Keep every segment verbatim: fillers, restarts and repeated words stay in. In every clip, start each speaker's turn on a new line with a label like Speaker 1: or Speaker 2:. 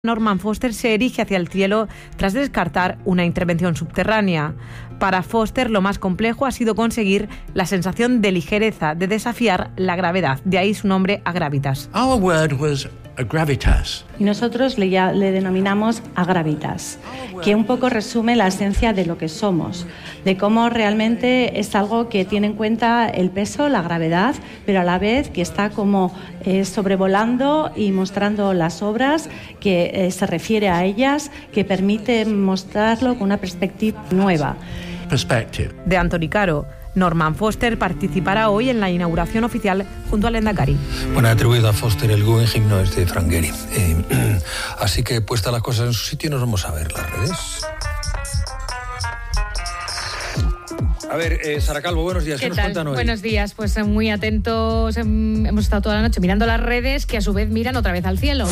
Speaker 1: Norman Foster se erige hacia el cielo tras descartar una intervención subterránea. Para Foster, lo más complejo ha sido conseguir la sensación de ligereza, de desafiar la gravedad. De ahí su nombre, Agravitas.
Speaker 2: Our word was agravitas.
Speaker 3: Y nosotros le, ya, le denominamos Agravitas, que un poco resume la esencia de lo que somos, de cómo realmente es algo que tiene en cuenta el peso, la gravedad, pero a la vez que está como eh, sobrevolando y mostrando las obras, que eh, se refiere a ellas, que permite mostrarlo con una perspectiva nueva.
Speaker 2: Perspective.
Speaker 1: De Anthony Caro. Norman Foster participará hoy en la inauguración oficial junto al Lehendakari.
Speaker 4: Bueno, atribuido a Foster el Guggenheim no es de Frank Gehry. Eh, así que puestas las cosas en su sitio, nos vamos a ver las redes. A ver, eh, Sara Calvo, buenos días.
Speaker 5: ¿Qué,
Speaker 4: ¿Qué nos
Speaker 5: tal?
Speaker 4: cuentan hoy?
Speaker 5: Buenos días, pues muy atentos. Hemos estado toda la noche mirando las redes, que a su vez miran otra vez al cielo.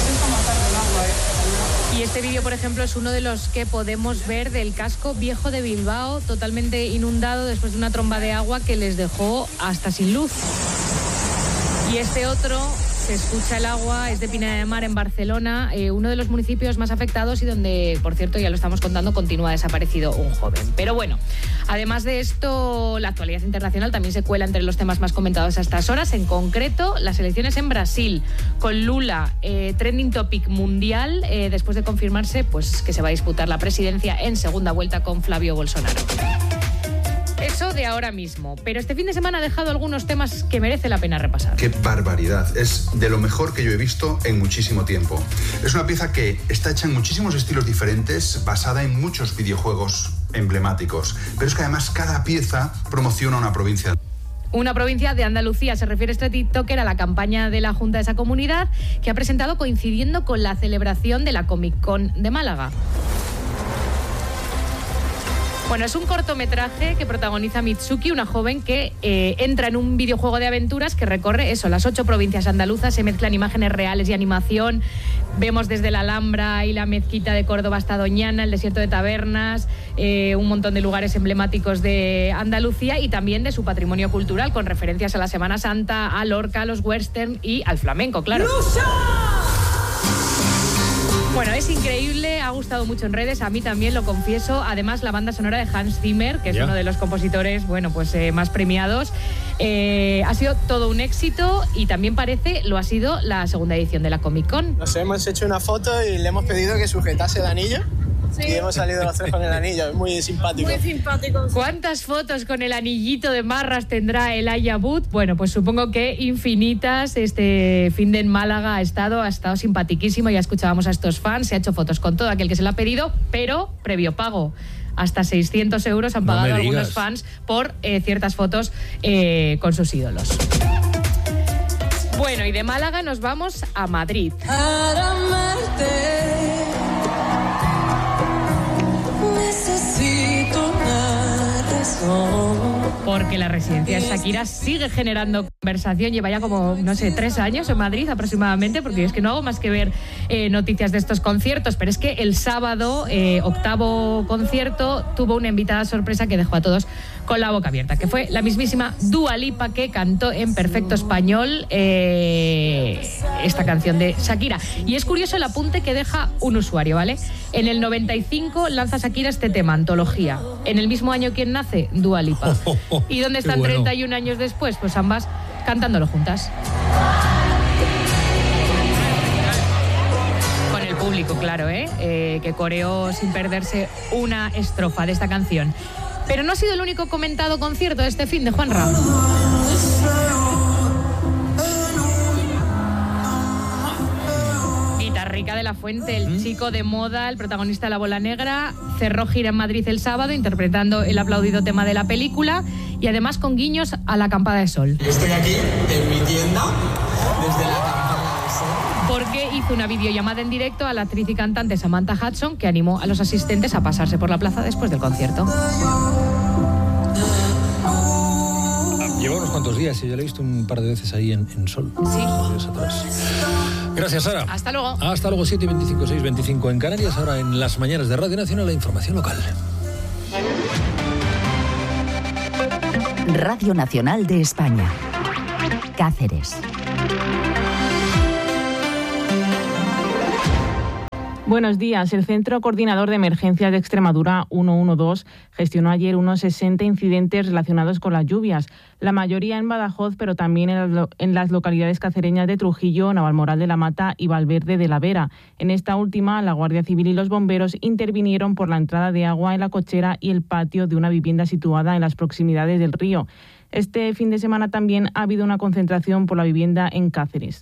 Speaker 5: Y este vídeo, por ejemplo, es uno de los que podemos ver del casco viejo de Bilbao, totalmente inundado después de una tromba de agua que les dejó hasta sin luz. Y este otro, se escucha el agua, es de Pineda de Mar, en Barcelona, eh, uno de los municipios más afectados y donde, por cierto, ya lo estamos contando, continúa desaparecido un joven. Pero bueno, además de esto, la actualidad internacional también se cuela entre los temas más comentados a estas horas, en concreto las elecciones en Brasil, con Lula eh, trending topic mundial, eh, después de confirmarse pues, que se va a disputar la presidencia en segunda vuelta con Flavio Bolsonaro. Eso de ahora mismo, pero este fin de semana ha dejado algunos temas que merece la pena repasar.
Speaker 6: ¡Qué barbaridad! Es de lo mejor que yo he visto en muchísimo tiempo. Es una pieza que está hecha en muchísimos estilos diferentes, basada en muchos videojuegos emblemáticos, pero es que además cada pieza promociona una provincia.
Speaker 5: Una provincia de Andalucía, se refiere este TikToker a la campaña de la Junta de esa comunidad, que ha presentado coincidiendo con la celebración de la Comic Con de Málaga. Bueno, es un cortometraje que protagoniza Mitsuki, una joven que eh, entra en un videojuego de aventuras que recorre eso, las ocho provincias andaluzas, se mezclan imágenes reales y animación. Vemos desde la Alhambra y la mezquita de Córdoba hasta Doñana, el desierto de Tabernas, eh, un montón de lugares emblemáticos de Andalucía y también de su patrimonio cultural, con referencias a la Semana Santa, a Lorca, a los western y al flamenco, claro. ¡Lucha! Bueno, es increíble, ha gustado mucho en redes, a mí también, lo confieso. Además, la banda sonora de Hans Zimmer, que es yeah. uno de los compositores, bueno, pues eh, más premiados, eh, ha sido todo un éxito y también parece lo ha sido la segunda edición de la Comic Con.
Speaker 7: Nos hemos hecho una foto y le hemos pedido que sujetase el anillo. Sí. Y hemos salido los tres con el anillo, es muy simpático.
Speaker 5: Muy simpático. ¿Cuántas fotos con el anillito de Marras tendrá el Elijah Wood? Bueno, pues supongo que infinitas. Este fin de en Málaga ha estado, ha estado simpaticísimo. Ya escuchábamos a estos fans, se ha hecho fotos con todo aquel que se lo ha pedido, pero previo pago. Hasta seiscientos euros han pagado no algunos fans por eh, ciertas fotos eh, con sus ídolos. Bueno, y de Málaga nos vamos a Madrid. Porque la residencia de Shakira sigue generando conversación, lleva ya como, no sé, tres años en Madrid aproximadamente, porque es que no hago más que ver eh, noticias de estos conciertos, pero es que el sábado, eh, octavo concierto, tuvo una invitada sorpresa que dejó a todos con la boca abierta, que fue la mismísima Dua Lipa, que cantó en perfecto español eh, esta canción de Shakira. Y es curioso el apunte que deja un usuario, ¿vale? En el noventa y cinco lanza Shakira este tema, Antología. En el mismo año, ¿quién nace? Dua Lipa. Oh, oh, oh, ¿Y dónde están bueno. treinta y un años después? Pues ambas cantándolo juntas. Con el público, claro, ¿eh? eh que coreó sin perderse una estrofa de esta canción. Pero no ha sido el único comentado concierto de este fin de Juanra. Guitarrica de la Fuente, el chico de moda, el protagonista de La Bola Negra, cerró gira en Madrid el sábado interpretando el aplaudido tema de la película y además con guiños a La Acampada de Sol.
Speaker 8: Estoy aquí en mi tienda desde La Acampada de Sol.
Speaker 5: Porque hizo una videollamada en directo a la actriz y cantante Samantha Hudson, que animó a los asistentes a pasarse por la plaza después del concierto.
Speaker 4: Lleva unos cuantos días y yo la he visto un par de veces ahí en, en Sol.
Speaker 5: Sí.
Speaker 4: Días atrás. Gracias, Sara.
Speaker 5: Hasta luego.
Speaker 4: Hasta luego, siete y veinticinco, seis y veinticinco en Canarias. Ahora en las mañanas de Radio Nacional, la información local.
Speaker 9: Radio Nacional de España. Cáceres.
Speaker 10: Buenos días. El Centro Coordinador de Emergencias de Extremadura ciento doce gestionó ayer unos sesenta incidentes relacionados con las lluvias, la mayoría en Badajoz, pero también en las, en las localidades cacereñas de Trujillo, Navalmoral de la Mata y Valverde de la Vera. En esta última, la Guardia Civil y los bomberos intervinieron por la entrada de agua en la cochera y el patio de una vivienda situada en las proximidades del río. Este fin de semana también ha habido una concentración por la vivienda en Cáceres.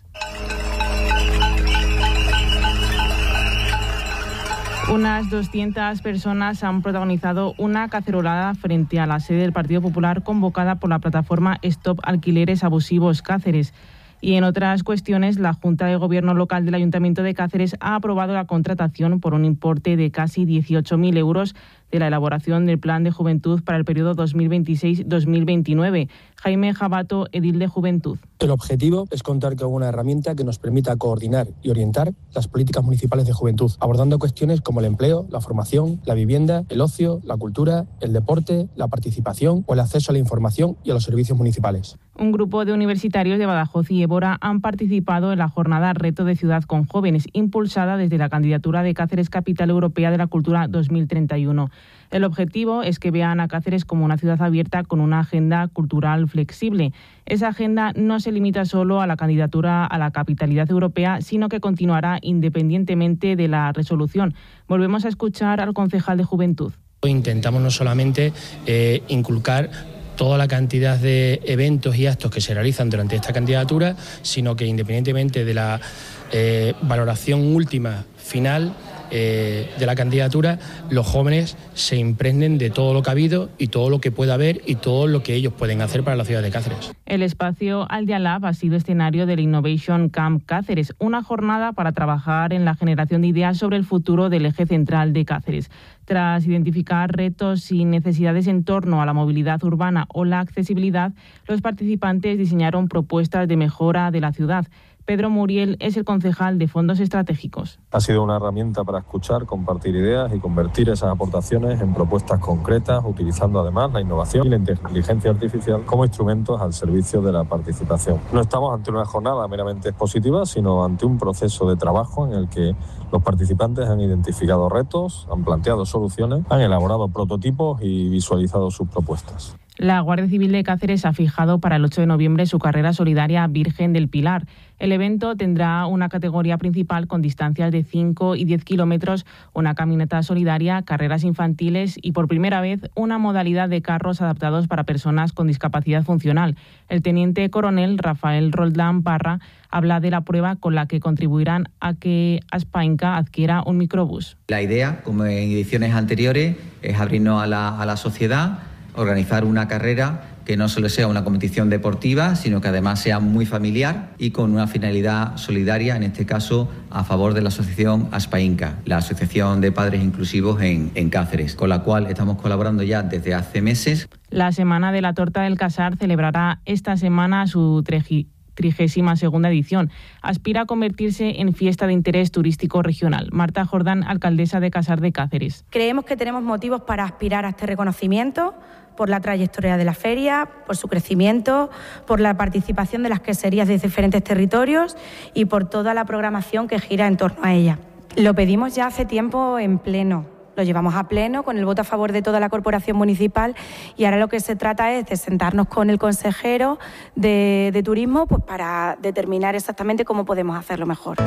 Speaker 10: Unas doscientas personas han protagonizado una cacerolada frente a la sede del Partido Popular convocada por la plataforma Stop Alquileres Abusivos Cáceres. Y en otras cuestiones, la Junta de Gobierno Local del Ayuntamiento de Cáceres ha aprobado la contratación por un importe de casi dieciocho mil euros de la elaboración del Plan de Juventud para el periodo dos mil veintiséis dos mil veintinueve. Jaime Jabato, edil de Juventud.
Speaker 11: El objetivo es contar con una herramienta que nos permita coordinar y orientar las políticas municipales de juventud, abordando cuestiones como el empleo, la formación, la vivienda, el ocio, la cultura, el deporte, la participación o el acceso a la información y a los servicios municipales.
Speaker 10: Un grupo de universitarios de Badajoz y Évora han participado en la jornada Reto de Ciudad con Jóvenes, impulsada desde la candidatura de Cáceres Capital Europea de la Cultura dos mil treinta y uno. El objetivo es que vean a Cáceres como una ciudad abierta con una agenda cultural flexible. Esa agenda no se limita solo a la candidatura a la capitalidad europea, sino que continuará independientemente de la resolución. Volvemos a escuchar al concejal de Juventud.
Speaker 12: Intentamos no solamente eh, inculcar toda la cantidad de eventos y actos que se realizan durante esta candidatura, sino que independientemente de la eh, valoración última final eh, de la candidatura, los jóvenes se impregnen de todo lo que ha habido y todo lo que pueda haber y todo lo que ellos pueden hacer para la ciudad de Cáceres.
Speaker 10: El espacio Aldea Lab ha sido escenario del Innovation Camp Cáceres, una jornada para trabajar en la generación de ideas sobre el futuro del eje central de Cáceres. Tras identificar retos y necesidades en torno a la movilidad urbana o la accesibilidad, los participantes diseñaron propuestas de mejora de la ciudad. Pedro Muriel es el concejal de Fondos Estratégicos.
Speaker 13: Ha sido una herramienta para escuchar, compartir ideas y convertir esas aportaciones en propuestas concretas, utilizando además la innovación y la inteligencia artificial como instrumentos al servicio de la participación. No estamos ante una jornada meramente expositiva, sino ante un proceso de trabajo en el que los participantes han identificado retos, han planteado soluciones, han elaborado prototipos y visualizado sus propuestas.
Speaker 10: La Guardia Civil de Cáceres ha fijado para el ocho de noviembre su carrera solidaria Virgen del Pilar. El evento tendrá una categoría principal con distancias de cinco y diez kilómetros, una caminata solidaria, carreras infantiles y por primera vez una modalidad de carros adaptados para personas con discapacidad funcional. El teniente coronel Rafael Roldán Parra habla de la prueba con la que contribuirán a que Aspainca adquiera un microbús.
Speaker 14: La idea, como en ediciones anteriores, es abrirnos a la, a la sociedad, organizar una carrera que no solo sea una competición deportiva, sino que además sea muy familiar y con una finalidad solidaria, en este caso a favor de la asociación Aspainca, la Asociación de Padres Inclusivos en, en Cáceres, con la cual estamos colaborando ya desde hace meses.
Speaker 10: La Semana de la Torta del Casar celebrará esta semana su tregi trigésima segunda edición. Aspira a convertirse en fiesta de interés turístico regional. Marta Jordán, alcaldesa de Casar de Cáceres.
Speaker 15: Creemos que tenemos motivos para aspirar a este reconocimiento por la trayectoria de la feria, por su crecimiento, por la participación de las queserías de diferentes territorios y por toda la programación que gira en torno a ella. Lo pedimos ya hace tiempo en pleno. Lo llevamos a pleno con el voto a favor de toda la corporación municipal y ahora lo que se trata es de sentarnos con el consejero de, de turismo pues para determinar exactamente cómo podemos hacerlo mejor.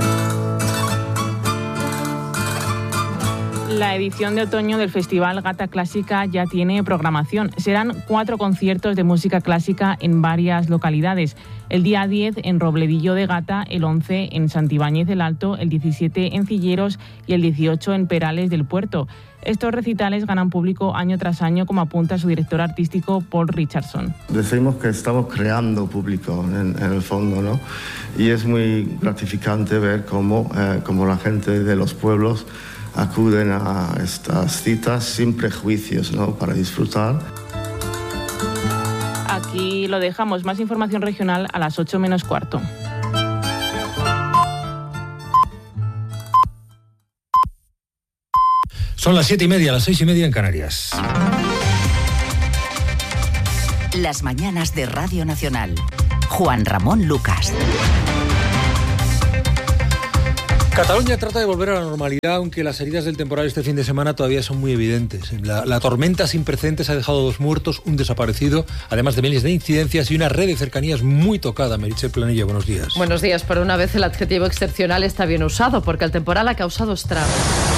Speaker 10: La edición de otoño del Festival Gata Clásica ya tiene programación. Serán cuatro conciertos de música clásica en varias localidades. El día diez en Robledillo de Gata, el once en Santibáñez del Alto, el diecisiete en Cilleros y el dieciocho en Perales del Puerto. Estos recitales ganan público año tras año, como apunta su director artístico Paul Richardson.
Speaker 16: Decimos que estamos creando público en, en el fondo, ¿no? Y es muy gratificante ver cómo, eh, cómo la gente de los pueblos acuden a estas citas sin prejuicios, ¿no? Para disfrutar.
Speaker 10: Aquí lo dejamos. Más información regional a las ocho menos cuarto.
Speaker 4: Son las siete y media, las seis y media en Canarias.
Speaker 9: Las mañanas de Radio Nacional. Juan Ramón Lucas.
Speaker 4: Cataluña trata de volver a la normalidad, aunque las heridas del temporal este fin de semana todavía son muy evidentes. La, la tormenta sin precedentes ha dejado dos muertos, un desaparecido, además de miles de incidencias y una red de cercanías muy tocada. Meritxell Planella, buenos días.
Speaker 17: Buenos días. Por una vez el adjetivo excepcional está bien usado, porque el temporal ha causado estragos.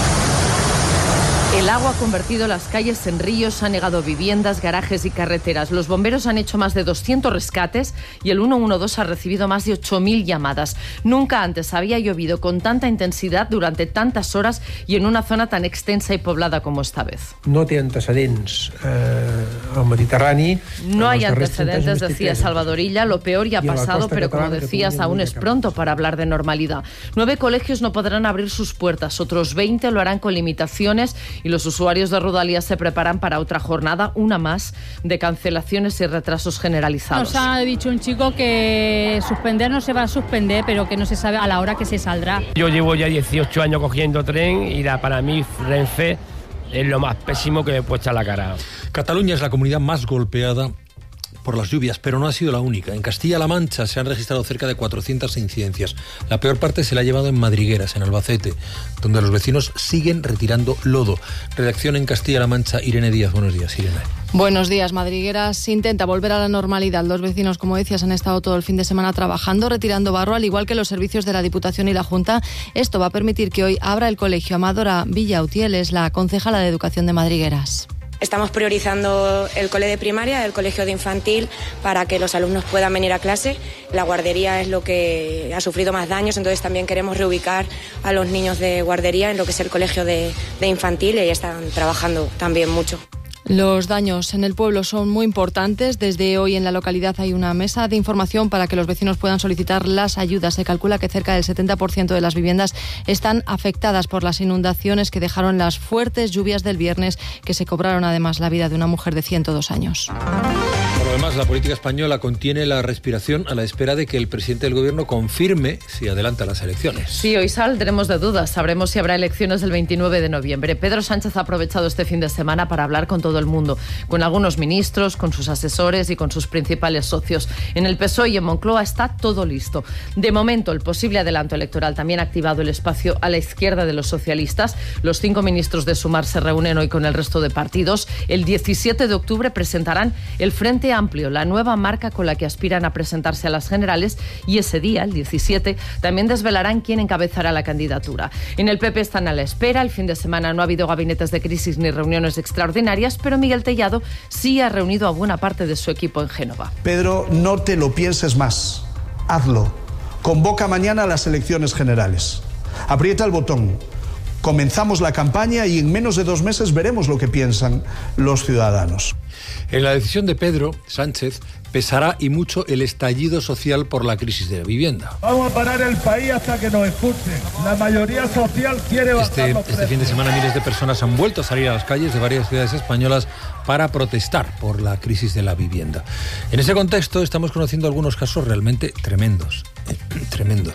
Speaker 17: El agua ha convertido las calles en ríos, ha negado viviendas, garajes y carreteras. Los bomberos han hecho más de doscientos rescates y el ciento doce ha recibido más de ocho mil llamadas. Nunca antes había llovido con tanta intensidad durante tantas horas y en una zona tan extensa y poblada como esta vez.
Speaker 18: No té antecedents eh, al Mediterrani.
Speaker 17: No hay antecedentes, decía Salvador Illa. Lo peor ya ha pasado, pero como decías, aún es pronto para hablar de normalidad. Nueve colegios no podrán abrir sus puertas, otros veinte lo harán con limitaciones y los usuarios de Rodalías se preparan para otra jornada, una más, de cancelaciones y retrasos generalizados.
Speaker 19: Nos ha dicho un chico que suspender no se va a suspender, pero que no se sabe a la hora que se saldrá.
Speaker 20: Yo llevo ya dieciocho años cogiendo tren y la, para mí Renfe es lo más pésimo que me puede echar la cara.
Speaker 4: Cataluña es la comunidad más golpeada por las lluvias, pero no ha sido la única. En Castilla-La Mancha se han registrado cerca de cuatrocientas incidencias. La peor parte se la ha llevado en Madrigueras, en Albacete, donde los vecinos siguen retirando lodo. Redacción en Castilla-La Mancha, Irene Díaz. Buenos días, Irene.
Speaker 21: Buenos días. Madrigueras intenta volver a la normalidad. Los vecinos, como decías, han estado todo el fin de semana trabajando, retirando barro, al igual que los servicios de la Diputación y la Junta. Esto va a permitir que hoy abra el colegio. Amadora Villautiel es la concejala de Educación de Madrigueras.
Speaker 22: Estamos priorizando el cole de primaria, el colegio de infantil, para que los alumnos puedan venir a clase. La guardería es lo que ha sufrido más daños, entonces también queremos reubicar a los niños de guardería en lo que es el colegio de, de infantil, y ahí están trabajando también mucho.
Speaker 21: Los daños en el pueblo son muy importantes. Desde hoy en la localidad hay una mesa de información para que los vecinos puedan solicitar las ayudas. Se calcula que cerca del setenta por ciento de las viviendas están afectadas por las inundaciones que dejaron las fuertes lluvias del viernes, que se cobraron además la vida de una mujer de ciento dos años.
Speaker 4: Por lo demás, la política española contiene la respiración a la espera de que el presidente del gobierno confirme si adelanta las elecciones.
Speaker 17: Sí, hoy saldremos de dudas. Sabremos si habrá elecciones el veintinueve de noviembre. Pedro Sánchez ha aprovechado este fin de semana para hablar con todo el mundo, con algunos ministros, con sus asesores y con sus principales socios. En el P S O E y en Moncloa está todo listo. De momento, el posible adelanto electoral también ha activado el espacio a la izquierda de los socialistas. Los cinco ministros de Sumar se reúnen hoy con el resto de partidos. El diecisiete de octubre presentarán el Frente Amplio, la nueva marca con la que aspiran a presentarse a las generales, y ese día, el diecisiete, también desvelarán quién encabezará la candidatura. En el P P están a la espera. El fin de semana no ha habido gabinetes de crisis ni reuniones extraordinarias, pero Miguel Tellado sí ha reunido a buena parte de su equipo en Génova.
Speaker 23: Pedro, no te lo pienses más. Hazlo. Convoca mañana las elecciones generales. Aprieta el botón. Comenzamos la campaña y en menos de dos meses veremos lo que piensan los ciudadanos.
Speaker 4: En la decisión de Pedro Sánchez pesará y mucho el estallido social por la crisis de la vivienda.
Speaker 24: Vamos a parar el país hasta que nos expulsen. La mayoría social quiere bajar
Speaker 4: este,
Speaker 24: los precios.
Speaker 4: Este fin de semana miles de personas han vuelto a salir a las calles de varias ciudades españolas para protestar por la crisis de la vivienda. En ese contexto estamos conociendo algunos casos realmente tremendos, eh, tremendos.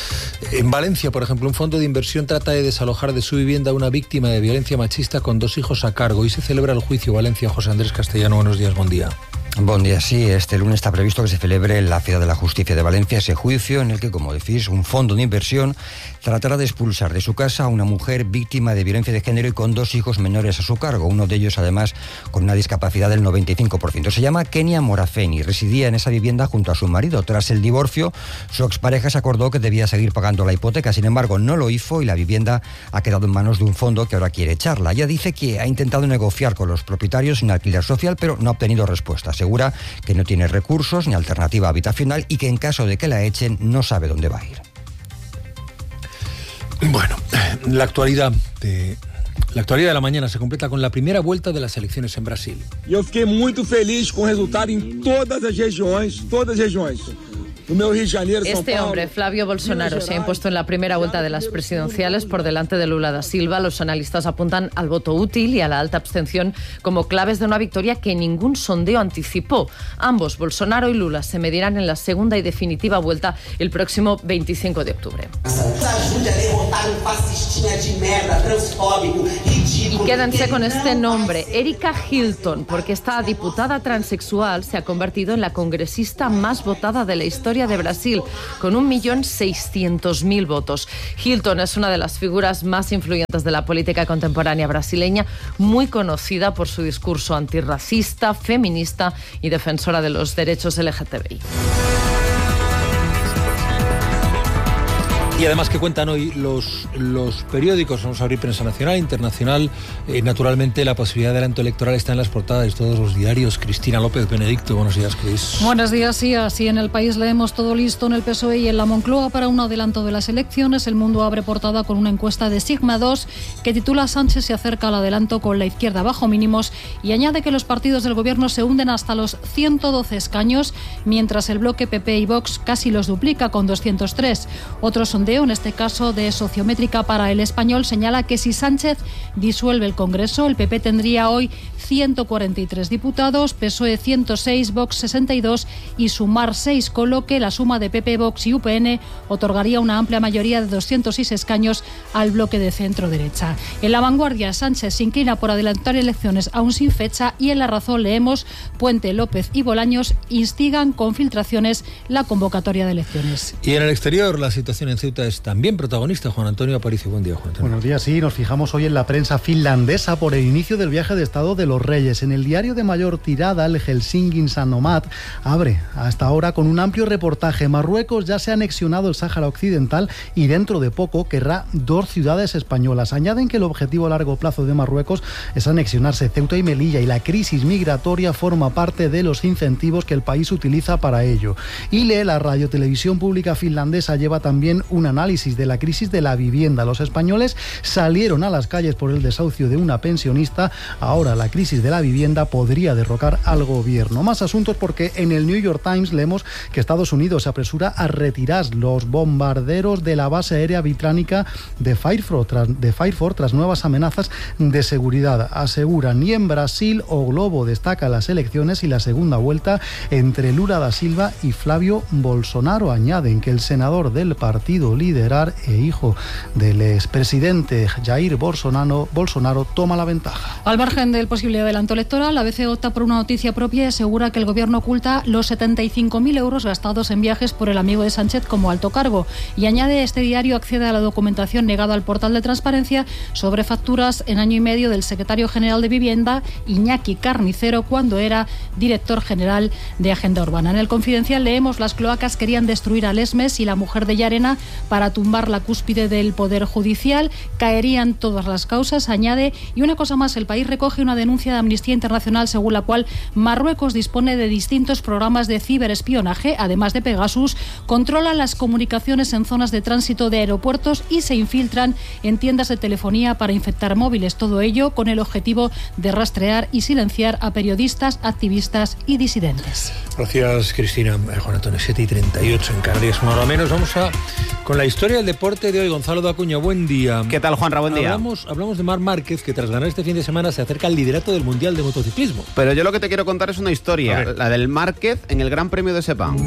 Speaker 4: En Valencia, por ejemplo, un fondo de inversión trata de desalojar de su vivienda a una víctima de violencia machista con dos hijos a cargo. Y se celebra el juicio. Valencia, José Andrés Castellano, buenos días, buen día.
Speaker 25: Buen día, sí. Este lunes está previsto que se celebre en la Ciudad de la Justicia de Valencia ese juicio en el que, como decís, un fondo de inversión tratará de expulsar de su casa a una mujer víctima de violencia de género y con dos hijos menores a su cargo, uno de ellos además con una discapacidad del noventa y cinco por ciento. Se llama Kenia Morafeni, residía en esa vivienda junto a su marido. Tras el divorcio, su expareja se acordó que debía seguir pagando la hipoteca, sin embargo no lo hizo y la vivienda ha quedado en manos de un fondo que ahora quiere echarla. Ella dice que ha intentado negociar con los propietarios en alquiler social, pero no ha obtenido respuesta. Asegura que no tiene recursos ni alternativa habitacional y que en caso de que la echen no sabe dónde va a ir.
Speaker 4: Bueno, la actualidad de La actualidad de la mañana se completa con la primera vuelta de las elecciones en Brasil.
Speaker 26: Eu fiquei muito feliz com o resultado em todas as regiões, todas as regiões.
Speaker 17: Este hombre, Flavio Bolsonaro, se ha impuesto en la primera vuelta de las presidenciales por delante de Lula da Silva. Los analistas apuntan al voto útil y a la alta abstención como claves de una victoria que ningún sondeo anticipó. Ambos, Bolsonaro y Lula, se medirán en la segunda y definitiva vuelta el próximo veinticinco de octubre. Y quédense con este nombre, Erika Hilton, porque esta diputada transexual se ha convertido en la congresista más votada de la historia historia de Brasil, con un millón seiscientos mil votos. Hilton es una de las figuras más influyentes de la política contemporánea brasileña, muy conocida por su discurso antirracista, feminista y defensora de los derechos L G T B I.
Speaker 4: Y además que cuentan hoy los, los periódicos, vamos a abrir prensa nacional, internacional, eh, naturalmente la posibilidad de adelanto electoral está en las portadas de todos los diarios. Cristina López Benedicto, buenos días, Cris.
Speaker 1: Buenos días, sí, así en El País leemos todo listo en el P S O E y en la Moncloa para un adelanto de las elecciones. El Mundo abre portada con una encuesta de Sigma dos que titula Sánchez se acerca al adelanto con la izquierda bajo mínimos y añade que los partidos del gobierno se hunden hasta los ciento doce escaños, mientras el bloque P P y Vox casi los duplica con doscientos tres. Otros son en este caso de Sociométrica para El Español, señala que si Sánchez disuelve el Congreso, el P P tendría hoy ciento cuarenta y tres diputados, P S O E ciento seis, Vox sesenta y dos y Sumar seis, con lo que la suma de P P, Vox y U P N otorgaría una amplia mayoría de doscientos seis escaños al bloque de centro-derecha. En La Vanguardia, Sánchez se inclina por adelantar elecciones aún sin fecha y en La Razón leemos Puente, López y Bolaños instigan con filtraciones la convocatoria de elecciones.
Speaker 4: Y en el exterior, la situación en Ceuta es también protagonista. Juan Antonio Aparicio, buen día, Juan Antonio.
Speaker 2: Buenos días, sí, nos fijamos hoy en la prensa finlandesa por el inicio del viaje de Estado de los Reyes. En el diario de mayor tirada, el Helsingin Sanomat abre hasta ahora con un amplio reportaje. Marruecos ya se ha anexionado el Sáhara Occidental y dentro de poco querrá dos ciudades españolas. Añaden que el objetivo a largo plazo de Marruecos es anexionarse Ceuta y Melilla y la crisis migratoria forma parte de los incentivos que el país utiliza para ello. Y lee la radiotelevisión pública finlandesa lleva también un análisis de la crisis de la vivienda. Los españoles salieron a las calles por el desahucio de una pensionista. Ahora la crisis de la vivienda podría derrocar al gobierno. Más asuntos porque en el New York Times leemos que Estados Unidos se apresura a retirar los bombarderos de la base aérea británica de Fairford tras, de Fairford tras nuevas amenazas de seguridad. Aseguran ni en Brasil o Globo destaca las elecciones y la segunda vuelta entre Lula da Silva y Flavio Bolsonaro. Añaden que el senador del partido Liderar e hijo del expresidente Jair Bolsonaro, Bolsonaro toma la ventaja.
Speaker 1: Al margen del posible adelanto electoral, la A B C opta por una noticia propia y asegura que el gobierno oculta los setenta y cinco mil euros gastados en viajes por el amigo de Sánchez como alto cargo. Y añade, este diario accede a la documentación negada al portal de transparencia sobre facturas en año y medio del secretario general de Vivienda, Iñaki Carnicero, cuando era director general de Agenda Urbana. En el Confidencial leemos las cloacas querían destruir a Lesmes y la mujer de Llarena para tumbar la cúspide del Poder Judicial, caerían todas las causas, añade, y una cosa más, El País recoge una denuncia de Amnistía Internacional según la cual Marruecos dispone de distintos programas de ciberespionaje, además de Pegasus, controlan las comunicaciones en zonas de tránsito de aeropuertos y se infiltran en tiendas de telefonía para infectar móviles, todo ello con el objetivo de rastrear y silenciar a periodistas, activistas y disidentes.
Speaker 4: Gracias, Cristina. Juan Antonio, siete y treinta y ocho en Canarias, una hora menos. Vamos a con la historia del deporte de hoy. Gonzalo de Acuña, buen día.
Speaker 3: ¿Qué tal, Juanra? Buen día.
Speaker 4: Hablamos, hablamos de Marc Márquez, que tras ganar este fin de semana se acerca al liderato del Mundial de Motociclismo.
Speaker 3: Pero yo lo que te quiero contar es una historia, la del Márquez en el Gran Premio de Sepang.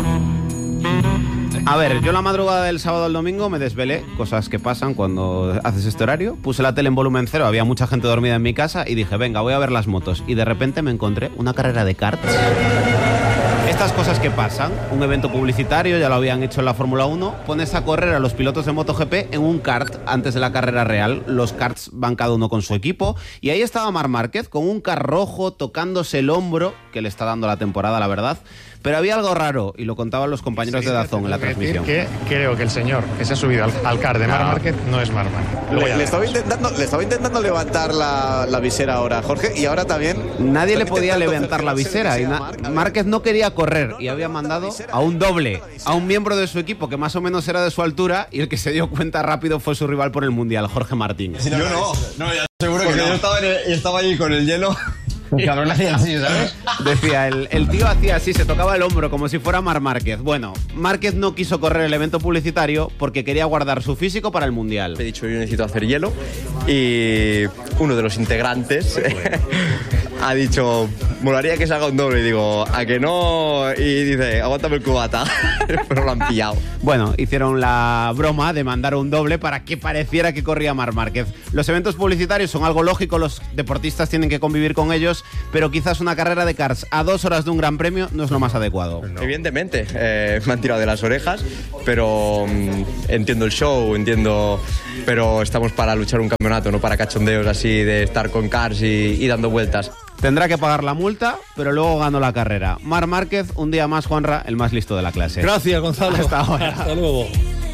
Speaker 3: A ver, yo la madrugada del sábado al domingo me desvelé, cosas que pasan cuando haces este horario. Puse la tele en volumen cero, había mucha gente dormida en mi casa y dije, venga, voy a ver las motos. Y de repente me encontré una carrera de karts. Estas cosas que pasan, un evento publicitario, ya lo habían hecho en la Fórmula uno, pones a correr a los pilotos de MotoGP en un kart antes de la carrera real. Los karts van cada uno con su equipo y ahí estaba Marc Márquez con un kart rojo tocándose el hombro, que le está dando la temporada, la verdad. Pero había algo raro, y lo contaban los compañeros sí, de Dazón en la transmisión.
Speaker 6: Que creo que el señor que se ha subido al, al car de Marc Márquez no es Marc Márquez.
Speaker 7: Le, le, estaba intentando, le estaba intentando levantar la, la visera ahora, Jorge, y ahora también...
Speaker 3: Nadie le podía levantar la visera. Y na, Márquez no quería correr y había mandado a un doble, a un miembro de su equipo que más o menos era de su altura, y el que se dio cuenta rápido fue su rival por el Mundial, Jorge Martín.
Speaker 7: Yo no, no, ya seguro que no. Yo estaba, el, estaba allí con el hielo...
Speaker 3: El cabrón hacía así, ¿sabes? Decía, el, el tío hacía así, se tocaba el hombro como si fuera Marc Márquez. Bueno, Márquez no quiso correr el evento publicitario porque quería guardar su físico para el Mundial.
Speaker 7: He dicho, yo necesito hacer hielo, y uno de los integrantes ha dicho,
Speaker 5: molaría que se haga un doble. Y digo, ¿a que no? Y dice, aguántame el cubata. Pero lo han pillado.
Speaker 3: Bueno, hicieron la broma de mandar un doble para que pareciera que corría Marc Márquez. Los eventos publicitarios son algo lógico, los deportistas tienen que convivir con ellos, pero quizás una carrera de karts a dos horas de un gran premio no es lo más adecuado.
Speaker 5: No. Evidentemente, eh, me han tirado de las orejas, pero mmm, entiendo el show, entiendo... Pero estamos para luchar un campeonato, no para cachondeos así de estar con karts y, y dando vueltas.
Speaker 3: Tendrá que pagar la multa, pero luego ganó la carrera. Marc Márquez, un día más, Juanra, el más listo de la clase.
Speaker 4: Gracias, Gonzalo.
Speaker 3: Hasta ahora.
Speaker 4: Hasta luego.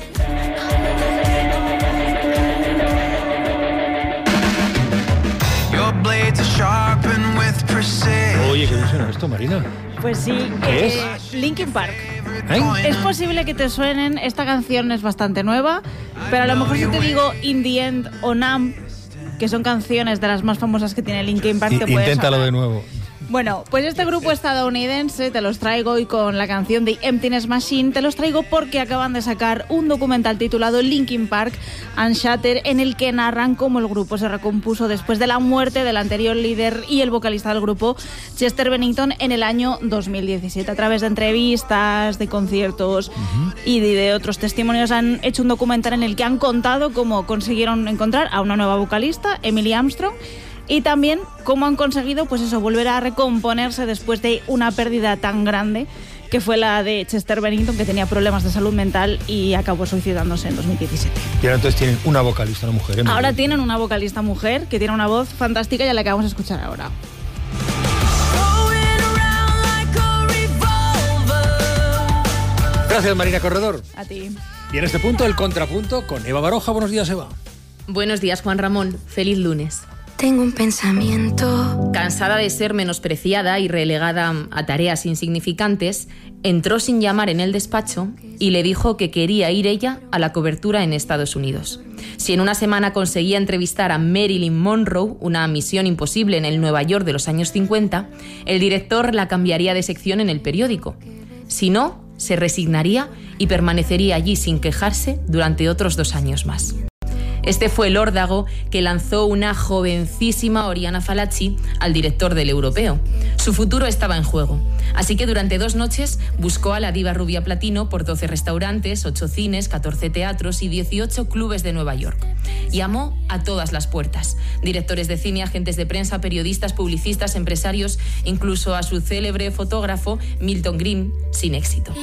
Speaker 4: Oye, ¿qué suena esto, Marina?
Speaker 8: Pues sí,
Speaker 4: ¿Qué
Speaker 8: eh,
Speaker 4: es?
Speaker 8: Linkin Park.
Speaker 4: ¿Eh?
Speaker 8: Es posible que te suenen, esta canción es bastante nueva, pero a lo mejor si te digo In the End o Numb, que son canciones de las más famosas que tiene Linkin Park, te puedes
Speaker 4: Inténtalo
Speaker 8: sonar.
Speaker 4: de nuevo.
Speaker 8: Bueno, pues este grupo estadounidense te los traigo y con la canción de Emptiness Machine te los traigo porque acaban de sacar un documental titulado Linkin Park Unshattered, en el que narran cómo el grupo se recompuso después de la muerte del anterior líder y el vocalista del grupo, Chester Bennington, en el año dos mil diecisiete. A través de entrevistas, de conciertos uh-huh. y de, de otros testimonios han hecho un documental en el que han contado cómo consiguieron encontrar a una nueva vocalista, Emily Armstrong, y también cómo han conseguido, pues eso, volver a recomponerse después de una pérdida tan grande que fue la de Chester Bennington, que tenía problemas de salud mental y acabó suicidándose en dos mil diecisiete.
Speaker 4: Y ahora entonces tienen una vocalista, una mujer. ¿eh?
Speaker 8: Ahora tienen una vocalista mujer que tiene una voz fantástica y a la que vamos a escuchar ahora.
Speaker 4: Gracias, Marina Corredor.
Speaker 8: A ti.
Speaker 4: Y en este punto, el contrapunto con Eva Baroja. Buenos días, Eva.
Speaker 11: Buenos días, Juan Ramón. Feliz lunes.
Speaker 12: Tengo un pensamiento.
Speaker 11: Cansada de ser menospreciada y relegada a tareas insignificantes, entró sin llamar en el despacho y le dijo que quería ir ella a la cobertura en Estados Unidos. Si en una semana conseguía entrevistar a Marilyn Monroe, una misión imposible en el Nueva York de los años cincuenta, el director la cambiaría de sección en el periódico. Si no, se resignaría y permanecería allí sin quejarse durante otros dos años más. Este fue el órdago que lanzó una jovencísima Oriana Fallaci al director del Europeo. Su futuro estaba en juego, así que durante dos noches buscó a la diva rubia platino por doce restaurantes, ocho cines, catorce teatros y dieciocho clubes de Nueva York. Llamó a todas las puertas: directores de cine, agentes de prensa, periodistas, publicistas, empresarios, incluso a su célebre fotógrafo Milton Green, sin éxito.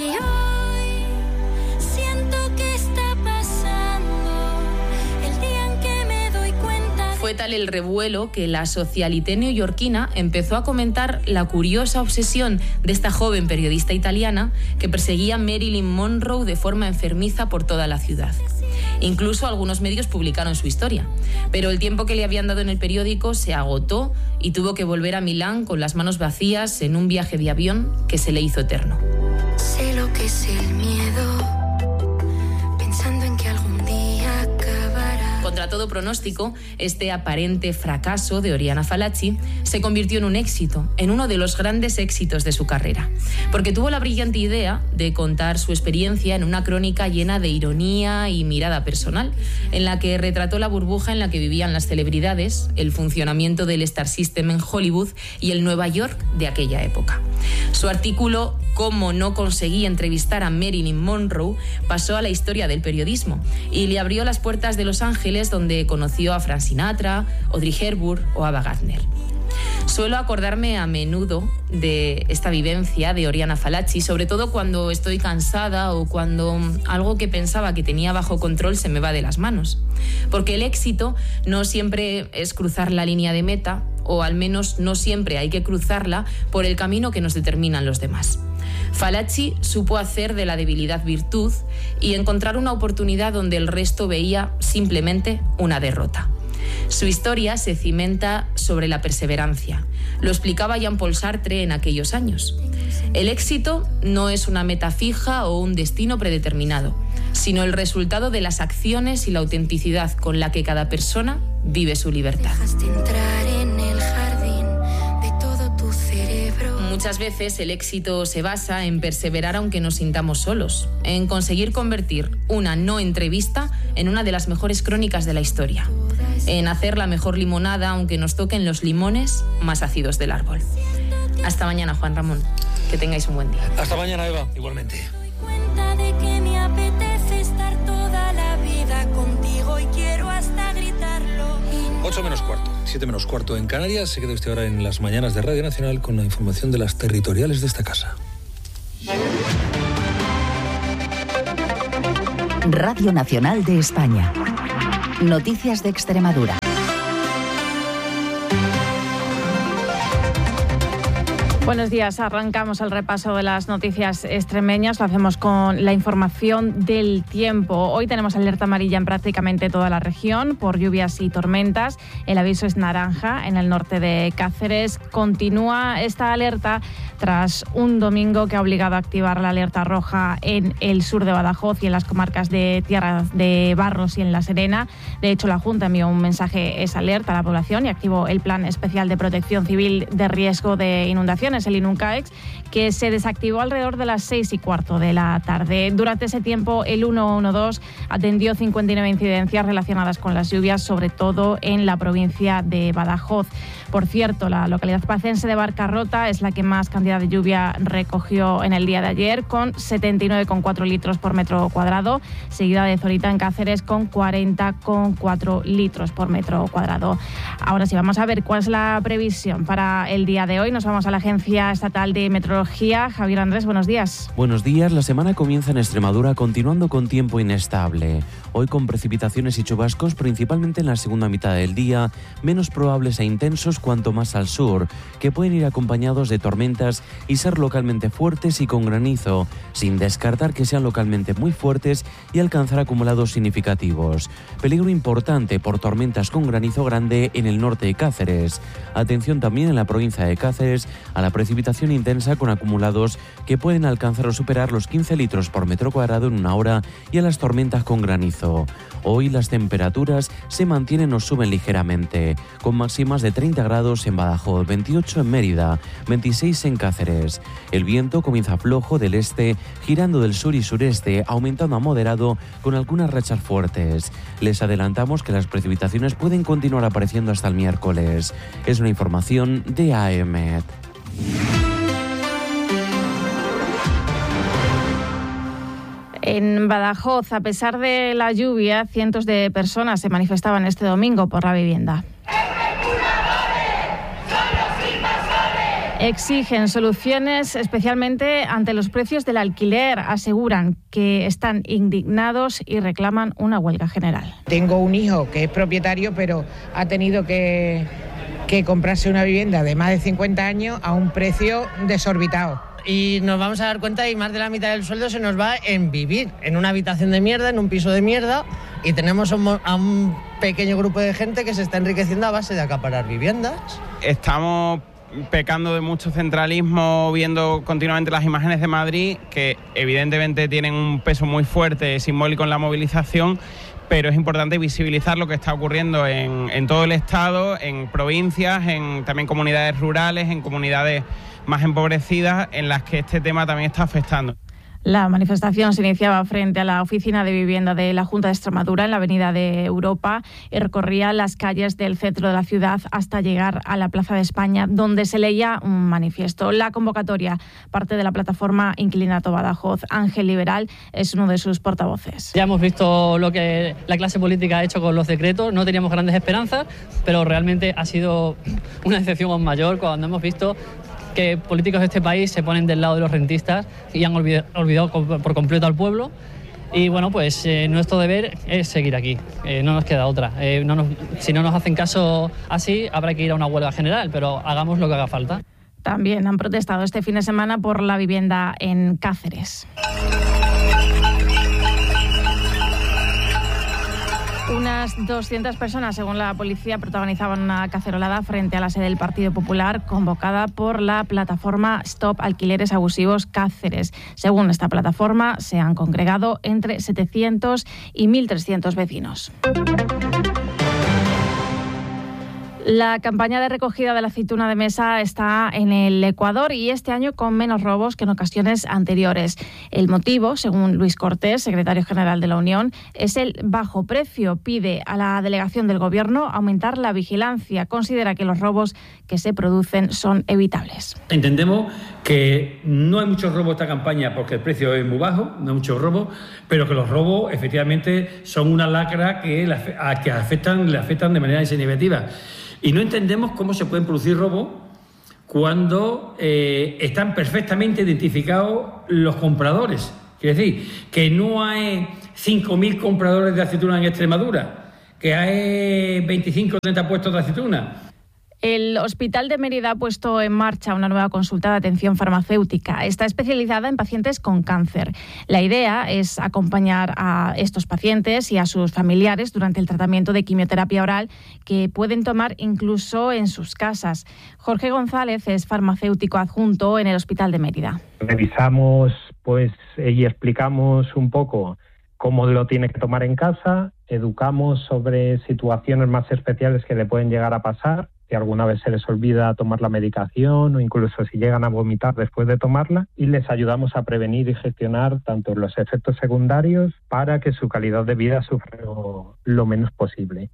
Speaker 11: Fue tal el revuelo que la socialité neoyorquina empezó a comentar la curiosa obsesión de esta joven periodista italiana que perseguía a Marilyn Monroe de forma enfermiza por toda la ciudad. Incluso algunos medios publicaron su historia, pero el tiempo que le habían dado en el periódico se agotó y tuvo que volver a Milán con las manos vacías en un viaje de avión que se le hizo eterno.
Speaker 12: Sé lo que es el miedo, pensando en que algún día acabará.
Speaker 11: Contra todo pronóstico, este aparente fracaso de Oriana Fallaci se convirtió en un éxito, en uno de los grandes éxitos de su carrera, porque tuvo la brillante idea de contar su experiencia en una crónica llena de ironía y mirada personal, en la que retrató la burbuja en la que vivían las celebridades, el funcionamiento del Star System en Hollywood y el Nueva York de aquella época. Su artículo «Cómo no conseguí entrevistar a Marilyn Monroe» pasó a la historia del periodismo y le abrió las puertas de Los Ángeles, donde conoció a Frank Sinatra, Audrey Hepburn o Ava Gardner. Suelo acordarme a menudo de esta vivencia de Oriana Fallaci, sobre todo cuando estoy cansada o cuando algo que pensaba que tenía bajo control se me va de las manos. Porque el éxito no siempre es cruzar la línea de meta, o al menos no siempre hay que cruzarla por el camino que nos determinan los demás. Fallaci supo hacer de la debilidad virtud y encontrar una oportunidad donde el resto veía simplemente una derrota. Su historia se cimenta sobre la perseverancia. Lo explicaba Jean-Paul Sartre en aquellos años. El éxito no es una meta fija o un destino predeterminado, sino el resultado de las acciones y la autenticidad con la que cada persona vive su libertad. Muchas veces el éxito se basa en perseverar aunque nos sintamos solos, en conseguir convertir una no entrevista en una de las mejores crónicas de la historia, en hacer la mejor limonada aunque nos toquen los limones más ácidos del árbol. Hasta mañana, Juan Ramón. Que tengáis un buen día.
Speaker 4: Hasta mañana, Eva. Igualmente.
Speaker 12: Cuenta de que me apetece estar toda la vida contigo y quiero hasta gritarlo.
Speaker 4: ocho menos cuarto, siete menos cuarto en Canarias. Se queda usted ahora en las mañanas de Radio Nacional con la información de las territoriales de esta casa.
Speaker 9: Radio Nacional de España. Noticias de Extremadura.
Speaker 8: Buenos días, arrancamos el repaso de las noticias extremeñas, lo hacemos con la información del tiempo. Hoy tenemos alerta amarilla en prácticamente toda la región por lluvias y tormentas. El aviso es naranja en el norte de Cáceres. Continúa esta alerta tras un domingo que ha obligado a activar la alerta roja en el sur de Badajoz y en las comarcas de Tierra de Barros y en La Serena. De hecho, la Junta envió un mensaje, esa alerta a la población, y activó el Plan Especial de Protección Civil de Riesgo de Inundaciones, el INUNCAEX, que se desactivó alrededor de las seis y cuarto de la tarde. Durante ese tiempo, el ciento doce atendió cincuenta y nueve incidencias relacionadas con las lluvias, sobre todo en la provincia de Badajoz. Por cierto, la localidad pacense de Barcarrota es la que más cantidad de lluvia recogió en el día de ayer, con setenta y nueve coma cuatro litros por metro cuadrado, seguida de Zorita en Cáceres con cuarenta coma cuatro litros por metro cuadrado. Ahora sí, vamos a ver cuál es la previsión para el día de hoy. Nos vamos a la Agencia Estatal de Meteorología. Javier Andrés, buenos días.
Speaker 10: Buenos días. La semana comienza en Extremadura continuando con tiempo inestable. Hoy con precipitaciones y chubascos principalmente en la segunda mitad del día, menos probables e intensos cuanto más al sur, que pueden ir acompañados de tormentas y ser localmente fuertes y con granizo, sin descartar que sean localmente muy fuertes y alcanzar acumulados significativos. Peligro importante por tormentas con granizo grande en el norte de Cáceres. Atención también en la provincia de Cáceres a la precipitación intensa con acumulados que pueden alcanzar o superar los quince litros por metro cuadrado en una hora y a las tormentas con granizo. Hoy las temperaturas se mantienen o suben ligeramente, con máximas de treinta grados en Badajoz, veintiocho en Mérida, veintiséis en Cáceres. El viento comienza flojo del este, girando del sur y sureste, aumentando a moderado con algunas rachas fuertes. Les adelantamos que las precipitaciones pueden continuar apareciendo hasta el miércoles. Es una información de A E M E T.
Speaker 8: En Badajoz, a pesar de la lluvia, cientos de personas se manifestaban este domingo por la vivienda. Exigen soluciones, especialmente ante los precios del alquiler. Aseguran que están indignados y reclaman una huelga general.
Speaker 13: Tengo un hijo que es propietario, pero ha tenido que, que comprarse una vivienda de más de cincuenta años a un precio desorbitado.
Speaker 14: Y nos vamos a dar cuenta y más de la mitad del sueldo se nos va en vivir en una habitación de mierda, en un piso de mierda, y tenemos a un pequeño grupo de gente que se está enriqueciendo a base de acaparar viviendas.
Speaker 15: Estamos pecando de mucho centralismo, viendo continuamente las imágenes de Madrid, que evidentemente tienen un peso muy fuerte, simbólico en la movilización, pero es importante visibilizar lo que está ocurriendo en, en todo el Estado, en provincias, en también comunidades rurales, en comunidades más empobrecidas, en las que este tema también está afectando.
Speaker 8: La manifestación se iniciaba frente a la oficina de vivienda de la Junta de Extremadura en la Avenida de Europa y recorría las calles del centro de la ciudad hasta llegar a la Plaza de España, donde se leía un manifiesto. La convocatoria parte de la plataforma Inclinato Badajoz. Ángel Liberal es uno de sus portavoces.
Speaker 16: Ya hemos visto lo que la clase política ha hecho con los decretos, no teníamos grandes esperanzas, pero realmente ha sido una decepción aún mayor cuando hemos visto que políticos de este país se ponen del lado de los rentistas y han olvidado, olvidado por completo al pueblo. Y bueno, pues eh, nuestro deber es seguir aquí, eh, no nos queda otra. Eh, no nos, si no nos hacen caso así, habrá que ir a una huelga general, pero hagamos lo que haga falta.
Speaker 8: También han protestado este fin de semana por la vivienda en Cáceres. Unas doscientas personas, según la policía, protagonizaban una cacerolada frente a la sede del Partido Popular convocada por la plataforma Stop Alquileres Abusivos Cáceres. Según esta plataforma, se han congregado entre setecientos y mil trescientos vecinos.
Speaker 18: La campaña de recogida de la aceituna de mesa está en el Ecuador y este año con menos robos que en ocasiones anteriores. El motivo, según Luis Cortés, secretario general de la Unión, es el bajo precio. Pide a la delegación del Gobierno aumentar la vigilancia. Considera que los robos que se producen son evitables.
Speaker 19: Entendemos que no hay mucho robo esta campaña porque el precio es muy bajo, no hay mucho robo, pero que los robos efectivamente son una lacra que, que afectan, le afectan de manera significativa. Y no entendemos cómo se pueden producir robos cuando eh, están perfectamente identificados los compradores. Quiere decir, que no hay cinco mil compradores de aceituna en Extremadura, que hay veinticinco o treinta puestos de aceituna.
Speaker 18: El Hospital de Mérida ha puesto en marcha una nueva consulta de atención farmacéutica. Está especializada en pacientes con cáncer. La idea es acompañar a estos pacientes y a sus familiares durante el tratamiento de quimioterapia oral que pueden tomar incluso en sus casas. Jorge González es farmacéutico adjunto en el Hospital de Mérida.
Speaker 20: Revisamos pues, y explicamos un poco cómo lo tiene que tomar en casa, educamos sobre situaciones más especiales que le pueden llegar a pasar, si alguna vez se les olvida tomar la medicación o incluso si llegan a vomitar después de tomarla, y les ayudamos a prevenir y gestionar tanto los efectos secundarios para que su calidad de vida sufra lo, lo menos posible.